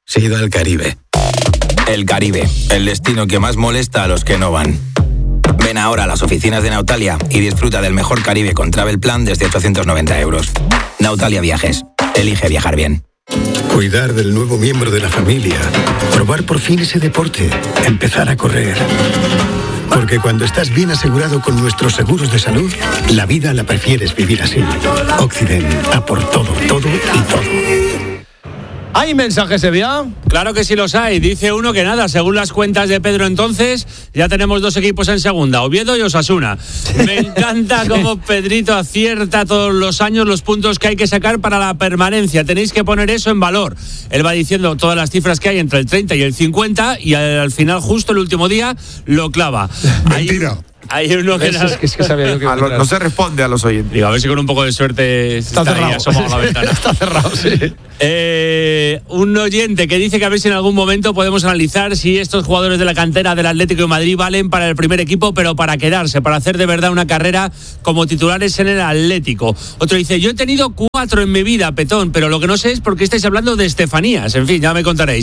Se ha ido al Caribe. El Caribe, el destino que más molesta a los que no van. Ven ahora a las oficinas de Nautalia y disfruta del mejor Caribe con Travel Plan desde 890 euros. Nautalia Viajes. Elige viajar bien. Cuidar del nuevo miembro de la familia. Probar por fin ese deporte. Empezar a correr. Porque cuando estás bien asegurado con nuestros seguros de salud, la vida la prefieres vivir así. Occident, a por todo, todo y todo. ¿Hay mensajes, Sevilla? Claro que sí los hay. Dice uno que nada, según las cuentas de Pedro entonces, ya tenemos 2 equipos en segunda, Oviedo y Osasuna. Me encanta cómo Pedrito acierta todos los años los puntos que hay que sacar para la permanencia. Tenéis que poner eso en valor. Él va diciendo todas las cifras que hay entre el 30 y el 50 y al final, justo el último día, lo clava. Mentira. Hay uno que sabía yo que no se responde a los oyentes. Digo, a ver si con un poco de suerte está ahí asomado la ventana. Está cerrado, sí. Un oyente que dice que a ver si en algún momento podemos analizar si estos jugadores de la cantera del Atlético de Madrid valen para el primer equipo, pero para quedarse, para hacer de verdad una carrera como titulares en el Atlético. Otro dice, yo he tenido 4 en mi vida, Petón, pero lo que no sé es por qué estáis hablando de Estefanías. En fin, ya me contaréis.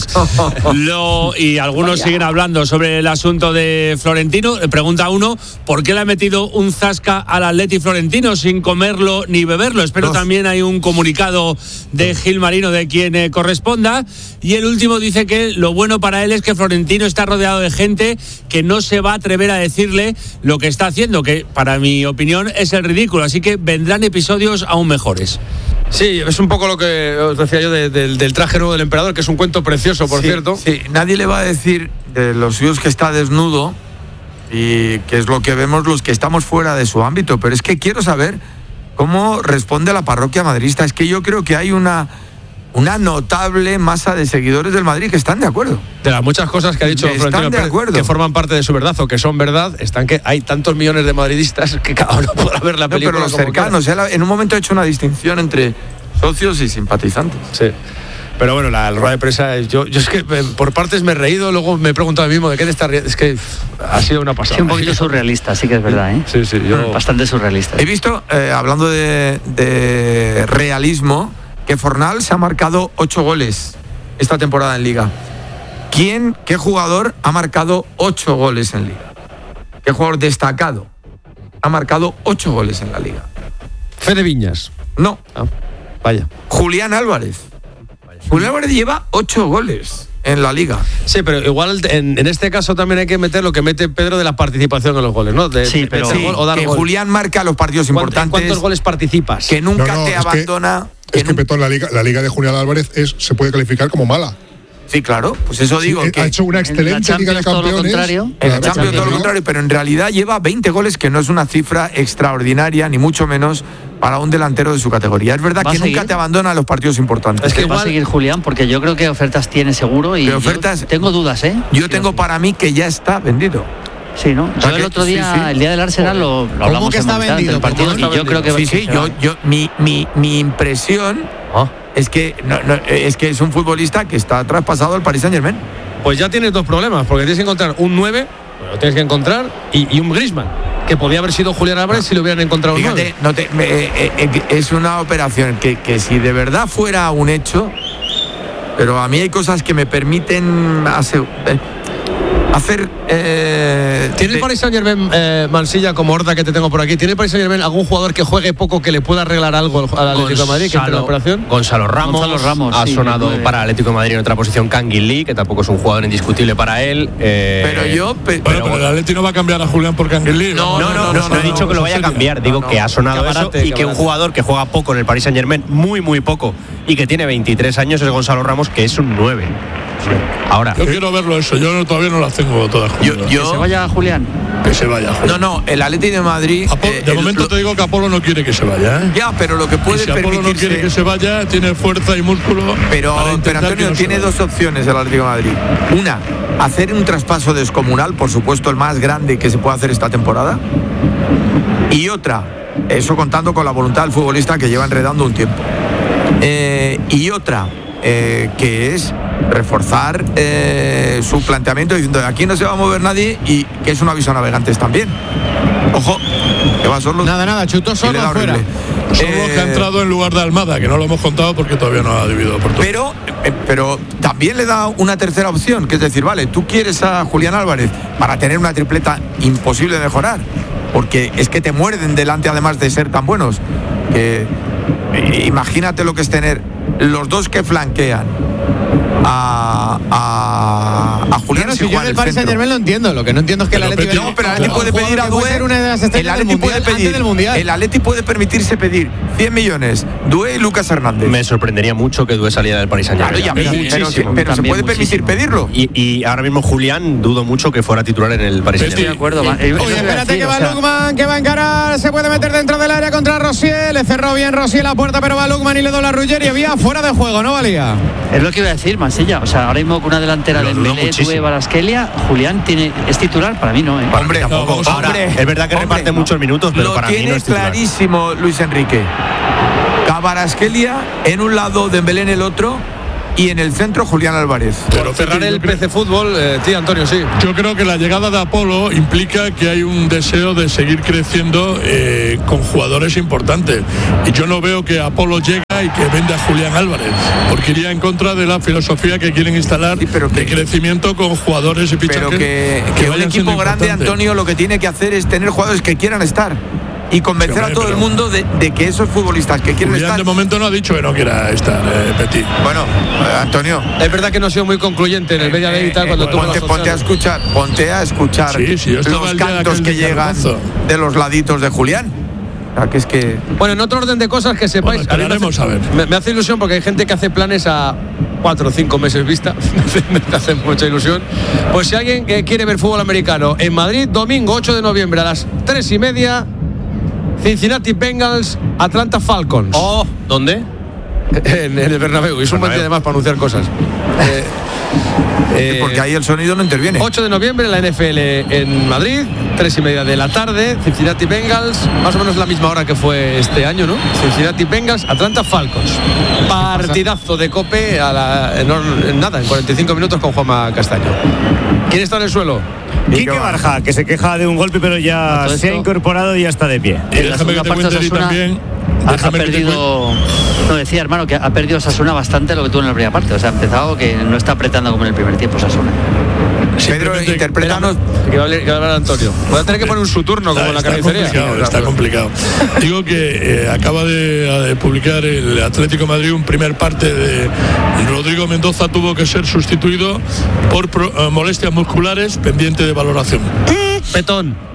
Y algunos siguen hablando sobre el asunto de Florentino. Pregunta uno, ¿por qué le ha metido un zasca al Atleti Florentino sin comerlo ni beberlo? Espero también hay un comunicado de Gil Marino de quien corresponda. Y el último dice que lo bueno para él es que Florentino está rodeado de gente que no se va a atrever a decirle lo que está haciendo, que para mi opinión es el ridículo, así que vendrán episodios aún mejores. Sí, es un poco lo que os decía yo del traje nuevo del emperador, que es un cuento precioso, por cierto. Sí, nadie le va a decir de los suyos que está desnudo, y que es lo que vemos los que estamos fuera de su ámbito, pero es que quiero saber cómo responde la parroquia madridista. Es que yo creo que hay una notable masa de seguidores del Madrid que están de acuerdo. De las muchas cosas que ha dicho Florentino Pérez, que forman parte de su verdad o que son verdad, están que hay tantos millones de madridistas que cada uno podrá ver la película. Pero los cercanos, en un momento ha hecho una distinción entre socios y simpatizantes. Sí. Pero bueno, la rueda de prensa, yo es que por partes me he reído, luego me he preguntado a mí mismo de qué te estás riendo. Es que ha sido una pasada. Sí, un poquito surrealista, sí que es verdad, ¿eh? Sí, yo... Bastante surrealista. He visto, hablando de realismo, que Fornal se ha marcado 8 goles esta temporada en Liga. ¿Qué jugador ha marcado 8 goles en Liga? ¿Qué jugador destacado ha marcado 8 goles en la Liga? Fede Viñas. No. Vaya. Julián Álvarez. Julián Álvarez lleva 8 goles en la Liga. Sí, pero igual en este caso también hay que meter lo que mete Pedro de la participación en los goles, ¿no? Que Julián marca los partidos importantes. ¿Cuántos goles participas? Que nunca te abandona. Es que Petón, la liga de Julián Álvarez se puede calificar como mala. Sí, claro, pues eso digo. Sí, que ha hecho una excelente Liga de Campeones. En la Champions todo lo contrario, pero en realidad lleva 20 goles, que no es una cifra extraordinaria, ni mucho menos para un delantero de su categoría. Es verdad que nunca te abandona los partidos importantes. Es que va a seguir Julián, porque yo creo que ofertas tiene seguro y tengo dudas, ¿eh? Yo tengo para mí que ya está vendido. Sí, ¿no? Yo el otro día, el día del Arsenal, lo hablamos que está vendido el partido y yo creo que mi impresión es que es un futbolista que está traspasado al Paris Saint-Germain. Pues ya tienes 2 problemas, porque tienes que encontrar un 9, lo tienes que encontrar, y un Griezmann, que podía haber sido Julián Álvarez si lo hubieran encontrado un 9. Es una operación que si de verdad fuera un hecho, pero a mí hay cosas que me permiten hacer. ¿Tiene el Paris Saint-Germain, Mansilla, como Horta que te tengo por aquí? ¿Tiene el Paris Saint-Germain algún jugador que juegue poco que le pueda arreglar algo al Atlético de Madrid, que entre la operación? Gonzalo Ramos ha sonado para el Atlético de Madrid en otra posición. Kangin Lee, que tampoco es un jugador indiscutible para él. Pero el Atlético no va a cambiar a Julián por Kangin Lee. No he dicho que lo vaya a cambiar. Digo que ha sonado eso y que un jugador que juega poco en el Paris Saint-Germain, muy poco, y que tiene 23 años es Gonzalo Ramos, que es un 9. Ahora, yo quiero verlo eso, yo todavía no las tengo todas. Que se vaya Julián. Que se vaya Julián. No, el Atlético de Madrid. De momento te digo que Apolo no quiere que se vaya, ¿eh? Ya, pero lo que puede si Apolo no quiere que se vaya, tiene fuerza y músculo. Pero Antonio tiene 2 opciones el Atlético de Madrid. Una, hacer un traspaso descomunal, por supuesto el más grande que se puede hacer esta temporada. Y otra, eso contando con la voluntad del futbolista que lleva enredando un tiempo. Y otra, que es reforzar su planteamiento diciendo aquí no se va a mover nadie, y que es un aviso a navegantes también. Ojo, Que va solo. Nada, chutó solo fuera. Solo que ha entrado en lugar de Almada, que no lo hemos contado porque todavía no ha dividido oportunidad. Pero también le da una tercera opción, que es decir, vale, tú quieres a Julián Álvarez para tener una tripleta imposible de mejorar, porque es que te muerden delante, además de ser tan buenos. Imagínate lo que es tener los dos que flanquean a Julián. Si yo del Paris Saint-Germain lo entiendo, lo que no entiendo es que el Atleti pero el Atleti puede pedir a Doué, el Atleti puede permitirse pedir 100 millones, Doué y Lucas Hernández. Me sorprendería mucho que Doué saliera del Paris Saint-Germain. Pero se puede permitir pedirlo. Y ahora mismo Julián dudo mucho que fuera titular en el Paris Saint-Germain. Estoy de acuerdo. Oye, espérate que va Lukman, que va a encarar, se puede meter dentro del área contra Rosier, le cerró bien Rosier la puerta, pero va Lukman y le dobla a Ruggeri, había fuera de juego, ¿no valía? Es lo que iba a decir, Mansilla. O sea, ahora mismo con una delantera de Dembélé, Doué, Kvaratskhelia, Julián es titular, para mí no. Hombre, tampoco. Es verdad que reparte muchos minutos, pero para mí no es titular. Lo tiene clarísimo Luis Enrique. Kvaratskhelia en un lado, Dembélé en el otro, y en el centro Julián Álvarez. Pero cerrar el PC Fútbol, tío Antonio, sí. Yo creo que la llegada de Apolo implica que hay un deseo de seguir creciendo con jugadores importantes. Y yo no veo que Apolo llegue y que venda a Julián Álvarez, porque iría en contra de la filosofía que quieren instalar de crecimiento con jugadores y fichajes. Pero que un equipo grande, Antonio, lo que tiene que hacer es tener jugadores que quieran estar y convencer a todo el mundo de que esos futbolistas que quieren Julián estar. De momento no ha dicho que no quiera estar, Petit. Bueno, Antonio, es verdad que no ha sido muy concluyente en el Bella y tal cuando ponte a escuchar los cantos que llegan de los laditos de Julián. Que es que... Bueno, en otro orden de cosas que sepáis, me hace ilusión porque hay gente que hace planes a 4 o 5 meses vista. Me hace mucha ilusión. Pues si alguien que quiere ver fútbol americano en Madrid, domingo 8 de noviembre a las 3:30, Cincinnati Bengals, Atlanta Falcons. ¿Dónde? En el Bernabéu. Es un buen día además para anunciar cosas. Porque ahí el sonido no interviene. 8 de noviembre, la NFL en Madrid, 3:30 de la tarde, Cincinnati Bengals, más o menos la misma hora que fue este año, ¿no? Cincinnati Bengals, Atlanta Falcons. Partidazo de COPE en 45 minutos con Juanma Castaño. ¿Quién está en el suelo? Quique Barja, que se queja de un golpe, pero ya se ha incorporado y ya está de pie. Y déjame que te cuente también. Ha perdido, no decía, hermano, que ha perdido Osasuna bastante lo que tuvo en la primera parte. O sea, ha empezado que no está apretando como en el primer tiempo Osasuna. Pedro, interpretanos. Que va a hablar Antonio. Voy a tener que poner un su turno como en la carnicería. Está complicado. Digo que acaba de publicar el Atlético de Madrid un primer parte de Rodrigo Mendoza, tuvo que ser sustituido por molestias musculares, pendiente de valoración. Petón.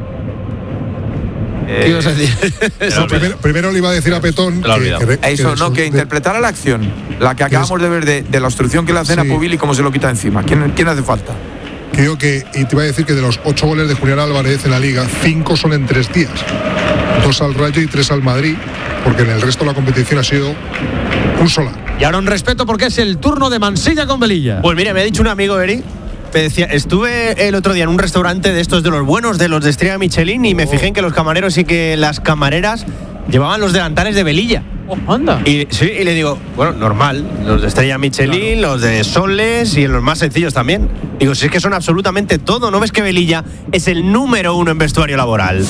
¿Qué ibas a decir? Primero le iba a decir a Petón que interpretara la acción, la que acabamos de ver de la obstrucción que le hacen a Pubil y cómo se lo quita encima. ¿Quién hace falta? Creo que, y te iba a decir que de los 8 goles de Julián Álvarez en la Liga, 5 son en 3 días. 2 al Rayo y 3 al Madrid, porque en el resto de la competición ha sido un solar. Y ahora un respeto porque es el turno de Mansilla con Velilla. Pues mira, me ha dicho un amigo, Eri, me decía, estuve el otro día en un restaurante de estos de los buenos, de los de estrella Michelin, y me fijé en que los camareros y que las camareras llevaban los delantales de Velilla. Anda. Y le digo, bueno, normal, los de estrella Michelin, los de Soles y los más sencillos también. Digo, si es que son absolutamente todo, ¿no ves que Velilla es el número 1 en vestuario laboral?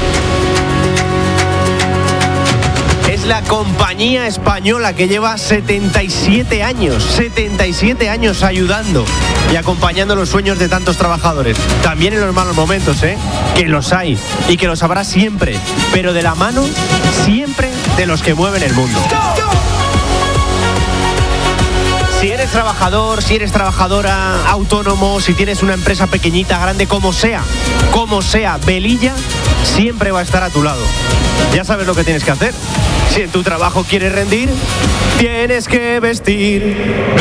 Es la compañía española que lleva 77 años ayudando y acompañando los sueños de tantos trabajadores. También en los malos momentos, que los hay y que los habrá siempre, pero de la mano siempre de los que mueven el mundo. Si eres trabajador, si eres trabajadora, autónomo, si tienes una empresa pequeñita, grande, como sea, Velilla siempre va a estar a tu lado. Ya sabes lo que tienes que hacer. Si en tu trabajo quieres rendir, tienes que vestir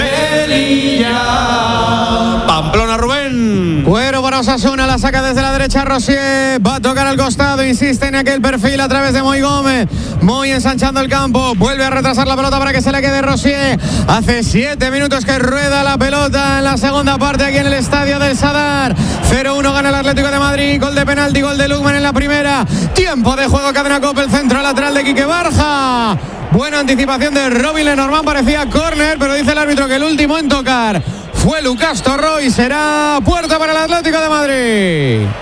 Velilla. Pamplona, Rubén. Cuero para Osasuna, la saca desde la derecha Rosier. Va a tocar al costado, insiste en aquel perfil a través de Moy Gómez. Moy ensanchando el campo, vuelve a retrasar la pelota para que se le quede Rosier. Hace 7 minutos que rueda la pelota en la segunda parte aquí en el estadio del Sadar. 0-1 gana el Atlético de Madrid. Gol de penalti, gol de Lukman en la primera. Tiempo de juego, cadena COPE, el centro lateral de Quique Barja. Buena anticipación de Robin Lenormand, parecía córner, pero dice el árbitro que el último en tocar fue Lucas Torró y será puerta para el Atlético de Madrid.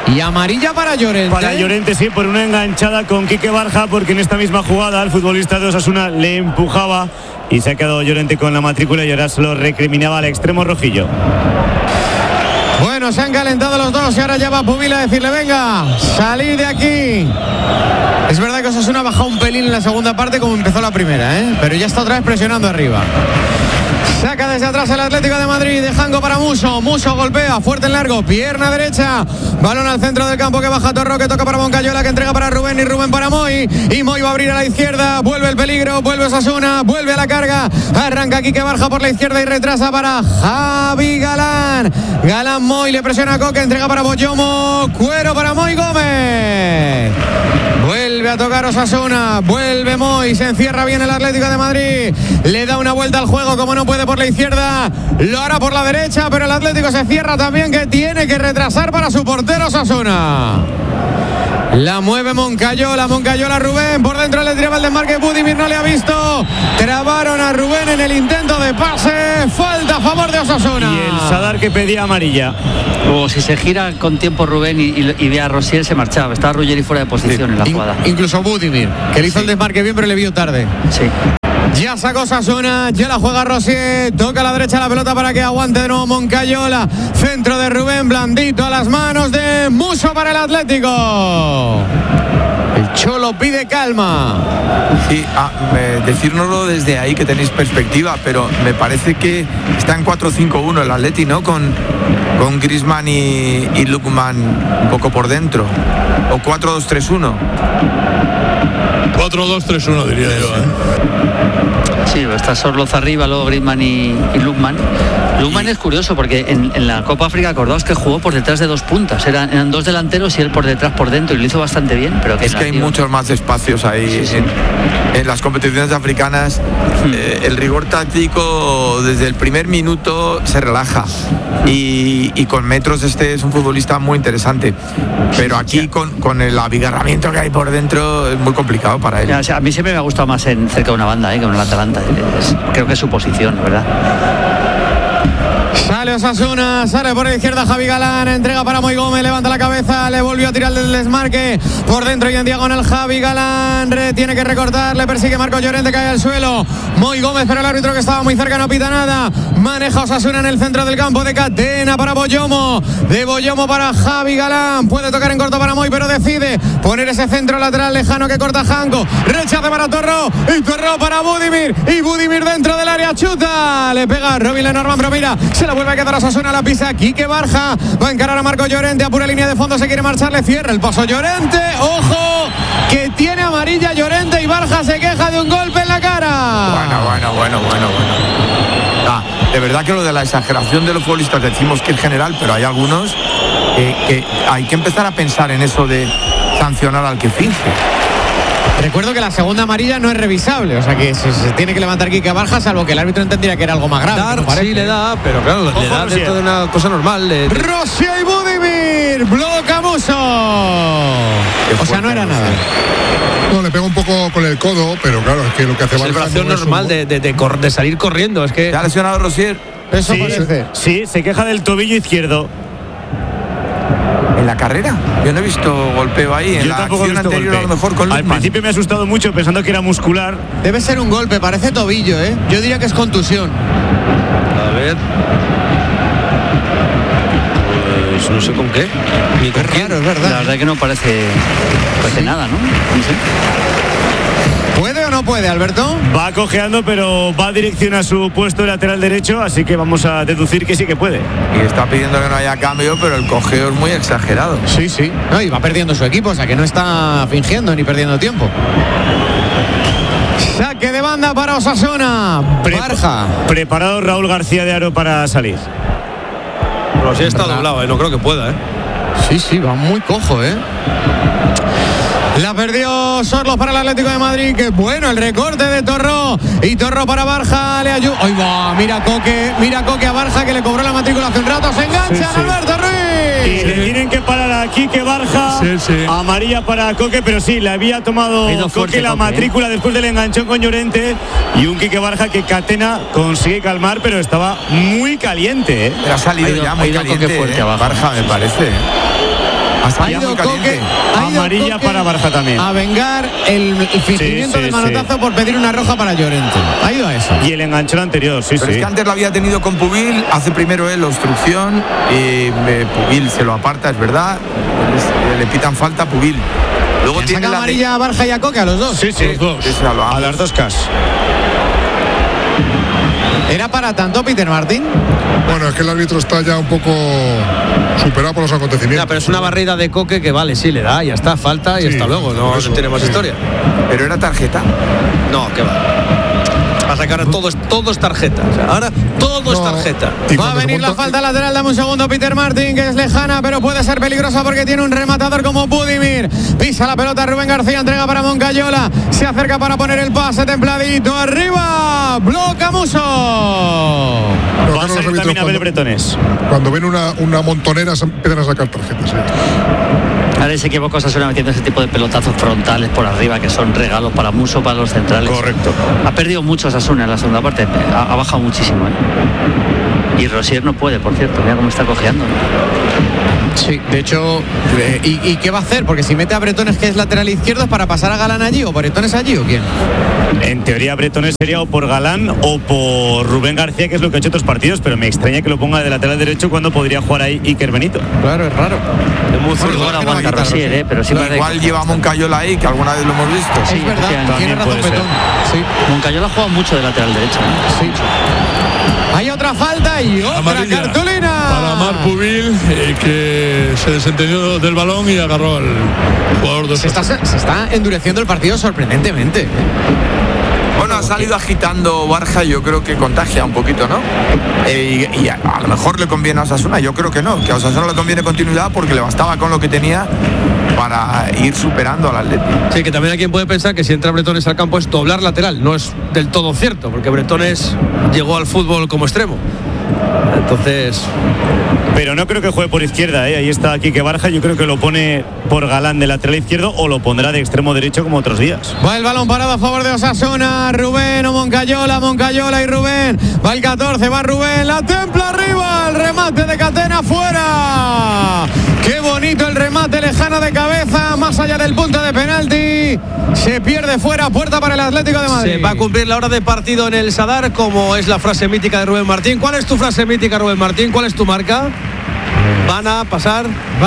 Y amarilla para Llorente. Para Llorente, sí, por una enganchada con Quique Barja, porque en esta misma jugada el futbolista de Osasuna le empujaba y se ha quedado Llorente con la matrícula y ahora se lo recriminaba al extremo rojillo. Bueno, se han calentado los dos y ahora ya va Pubil a decirle, venga, salir de aquí. Es verdad que Osasuna ha bajado un pelín en la segunda parte como empezó la primera, pero ya está otra vez presionando arriba. Saca desde atrás el Atlético de Madrid, de Jango para Muso. Muso golpea, fuerte en largo, pierna derecha. Balón al centro del campo que baja Torro, que toca para Moncayola, que entrega para Rubén y Rubén para Moy. Y Moy va a abrir a la izquierda, vuelve el peligro, vuelve Osasuna, vuelve a la carga. Arranca Quique Barja por la izquierda y retrasa para Javi Galán. Galán Moy le presiona a Coque, entrega para Boyomo. Cuero para Moy Gómez. Vuelve a tocar Osasuna, vuelve Moy, se encierra bien el Atlético de Madrid, le da una vuelta al juego, como no puede por la izquierda, lo hará por la derecha, pero el Atlético se cierra también, que tiene que retrasar para su portero Osasuna. La mueve Moncayola Rubén, por dentro le tiraba el desmarque, Budimir no le ha visto, trabaron a Rubén en el intento de pase, falta a favor de Osasuna. Y el Sadar que pedía amarilla. O si se gira con tiempo Rubén y ve a Rosier, se marchaba, estaba Ruggeri fuera de posición en la jugada. Incluso Budimir, que le hizo el desmarque bien, pero le vio tarde. Sí. Ya sacó Osasuna, ya la juega Rosier, toca a la derecha la pelota para que aguante de nuevo Moncayola, centro de Rubén, blandito a las manos de Muso para el Atlético. El Cholo pide calma. Sí, decírnoslo desde ahí que tenéis perspectiva, pero me parece que está en 4-5-1 el Atleti, ¿no? Con Griezmann y Lukman un poco por dentro. O 4-2-3-1. 4-2-3-1 diría yo. Sí, está Sorloz arriba, luego Griezmann y Lukman. Lukman es curioso porque en la Copa África, acordaos que jugó por detrás de dos puntas, eran dos delanteros y él por detrás, por dentro, y lo hizo bastante bien. Pero es que hay muchos más espacios ahí. Sí. En las competiciones africanas, el rigor táctico desde el primer minuto se relaja. Y con metros es un futbolista muy interesante, pero aquí con el abigarramiento que hay por dentro es muy complicado para él. O sea, a mí siempre me ha gustado más cerca de una banda que en el Atalanta. Creo que es su posición, ¿verdad? Sale Osasuna, sale por la izquierda Javi Galán, entrega para Moy Gómez, levanta la cabeza, le volvió a tirar del desmarque, por dentro y en diagonal Javi Galán, tiene que recortar, le persigue Marcos Llorente, cae al suelo, Moy Gómez, pero el árbitro que estaba muy cerca no pita nada, maneja Osasuna en el centro del campo, de Catena para Boyomo, de Boyomo para Javi Galán, puede tocar en corto para Moy, pero decide poner ese centro lateral lejano que corta Janko, rechace para Torro, y Torro para Budimir, y Budimir dentro del área, chuta, le pega Robin Lenormand, pero mira, se la vuelve a quedar Osasuna, la pisa Quique Barja, va a encarar a Marco Llorente, a pura línea de fondo, se quiere marchar, le cierra el paso Llorente, ojo, que tiene amarilla Llorente y Barja se queja de un golpe en la cara. Bueno. De verdad que lo de la exageración de los futbolistas decimos que es general, pero hay algunos que hay que empezar a pensar en eso de sancionar al que finge. Recuerdo que la segunda amarilla no es revisable, o sea que se tiene que levantar Quique Barja, salvo que el árbitro entendiera que era algo más grave. Sí le da, pero claro, le da dentro de una cosa normal. Rosier y Budimir, bloca Muso. O sea, no era nada. No, le pega un poco con el codo, pero claro, es que lo que hace Barja es normal de salir corriendo. Es que ¿se ha lesionado Rosier? Eso parece. Sí, se queja del tobillo izquierdo. ¿En la carrera? Yo no he visto golpeo ahí. En la acción anterior golpe. A lo mejor con Lukman. Al principio me ha asustado mucho pensando que era muscular. Debe ser un golpe, parece tobillo, ¿eh? Yo diría que es contusión. A ver. Pues no sé con qué. Ni con quién. Raro, es verdad. La verdad es que no parece nada, ¿no? No sé. ¿Puede o no puede, Alberto? Va cojeando, pero va a dirección a su puesto de lateral derecho, así que vamos a deducir que sí que puede. Y está pidiendo que no haya cambio, pero el cojeo es muy exagerado. Sí. No, y va perdiendo su equipo, o sea que no está fingiendo ni perdiendo tiempo. Saque de banda para Osasuna. Barja. Preparado Raúl García de Aro para salir. Pero sí está doblado, no creo que pueda, Sí, va muy cojo, La perdió Sorlos para el Atlético de Madrid. Que bueno el recorte de Torro. Y Torro para Barja. Le ayuda. ¡Ay, va! Mira Coque a Barja, que le cobró la matrícula hace un rato. Se engancha Alberto Ruiz. Y le tienen que parar aquí que Barja. Amarilla para Coque, pero sí, le había tomado Coque la matrícula después del enganchón con Llorente. Y un Quique Barja que Catena consigue calmar, pero estaba muy caliente. Pero ha salido ya muy caliente. Fuerte abajo. Barja, me parece. Ha ido Coque, amarilla para Barja también. A vengar el fingimiento del manotazo por pedir una roja para Llorente. Ha ido a eso. Y el enganchón anterior, Pero es que antes lo había tenido con Pubil, hace primero él la obstrucción y Pubil se lo aparta, es verdad. Le pitan falta a Pubil. Luego tiene la amarilla a Barja y a Coque, a los dos. Sí, los dos. A las dos cas. ¿Era para tanto, Peter Martín? Bueno, es que el árbitro está ya un poco superado por los acontecimientos. Pero es una barrida de Coque que vale, sí le da, ya está, falta y hasta luego, no tiene más historia. Pero era tarjeta. No, que va. Pasa que ahora todo es tarjeta. O sea, ahora todo es tarjeta. Va a venir la falta lateral, dame un segundo, Peter Martín, que es lejana, pero puede ser peligrosa porque tiene un rematador como Budimir. Pisa la pelota Rubén García, entrega para Moncayola. Se acerca para poner el pase templadito. Arriba, bloca Muso. Va a salir también Abel Bretones. Cuando ven una montonera se empiezan a sacar tarjetas. Ahora se equivoca Osasuna metiendo ese tipo de pelotazos frontales por arriba que son regalos para Muso, para los centrales. Correcto. Ha perdido mucho Osasuna en la segunda parte, ha bajado muchísimo. Y Rosier no puede, por cierto, mira cómo está cojeando. Sí, de hecho, ¿y qué va a hacer? Porque si mete a Bretones, que es lateral izquierdo, ¿es para pasar a Galán allí o Bretones allí o quién? En teoría Bretones sería o por Galán o por Rubén García, que es lo que ha hecho otros partidos, pero me extraña que lo ponga de lateral derecho cuando podría jugar ahí Iker Benito. Claro, es raro. Es muy fuerte. Aguanta Rosier, pero sí igual lleva a Moncayola ahí, que alguna vez lo hemos visto. Sí, es verdad, tiene razón Petón. Sí. Moncayola ha jugado mucho de lateral derecho. Sí. Hay otra falta y otra amarilla cartulina para Marc Pubil, que se desentendió del balón y agarró al jugador de se está endureciendo el partido sorprendentemente. Bueno, ha salido agitando Barja, yo creo que contagia un poquito, ¿no? Y a lo mejor le conviene a Osasuna, yo creo que no, que a Osasuna le conviene continuidad porque le bastaba con lo que tenía para ir superando al Atlético. Sí, que también hay quien puede pensar que si entra Bretones al campo es doblar lateral, no es del todo cierto, porque Bretones llegó al fútbol como extremo. Entonces... Pero no creo que juegue por izquierda, ahí está Quique Barja, yo creo que lo pone por Galán de lateral izquierdo o lo pondrá de extremo derecho como otros días. Va el balón parado a favor de Osasuna, Rubén o Moncayola y Rubén, va el 14, va Rubén, la templa arriba, el remate de Catena fuera. Qué bonito el remate lejano de cabeza, más allá del punto de penalti, se pierde fuera, puerta para el Atlético de Madrid. Se va a cumplir la hora de partido en el Sadar, como es la frase mítica de Rubén Martín. ¿Cuál es tu frase mítica, Rubén Martín? ¿Cuál es tu marca? Van a pasar,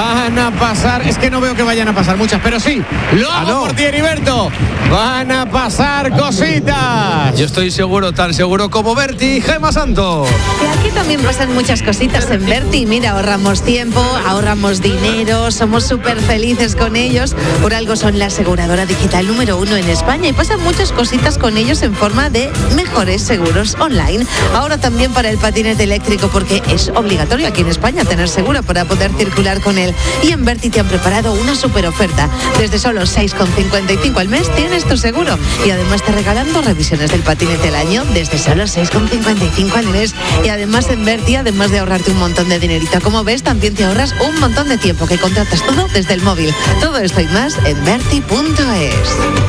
es que no veo que vayan a pasar muchas, pero sí, lo hago por ti, Heriberto. Van a pasar cositas. Yo estoy seguro, tan seguro como Berti y Gemma Santos. Y aquí también pasan muchas cositas en Berti. Mira, ahorramos tiempo, ahorramos dinero, somos súper felices con ellos. Por algo son la aseguradora digital número 1 en España y pasan muchas cositas con ellos en forma de mejores seguros online. Ahora también para el patinete eléctrico, porque es obligatorio aquí en España tener seguro para poder circular con él. Y en Berti te han preparado una super oferta. Desde solo 6,55 al mes tienes tu seguro. Y además te regalando revisiones del patinete al año desde solo 6,55 al mes. Y además en Berti, además de ahorrarte un montón de dinerito, como ves, también te ahorras un montón de tiempo, que contratas todo desde el móvil. Todo esto y más en Berti.es.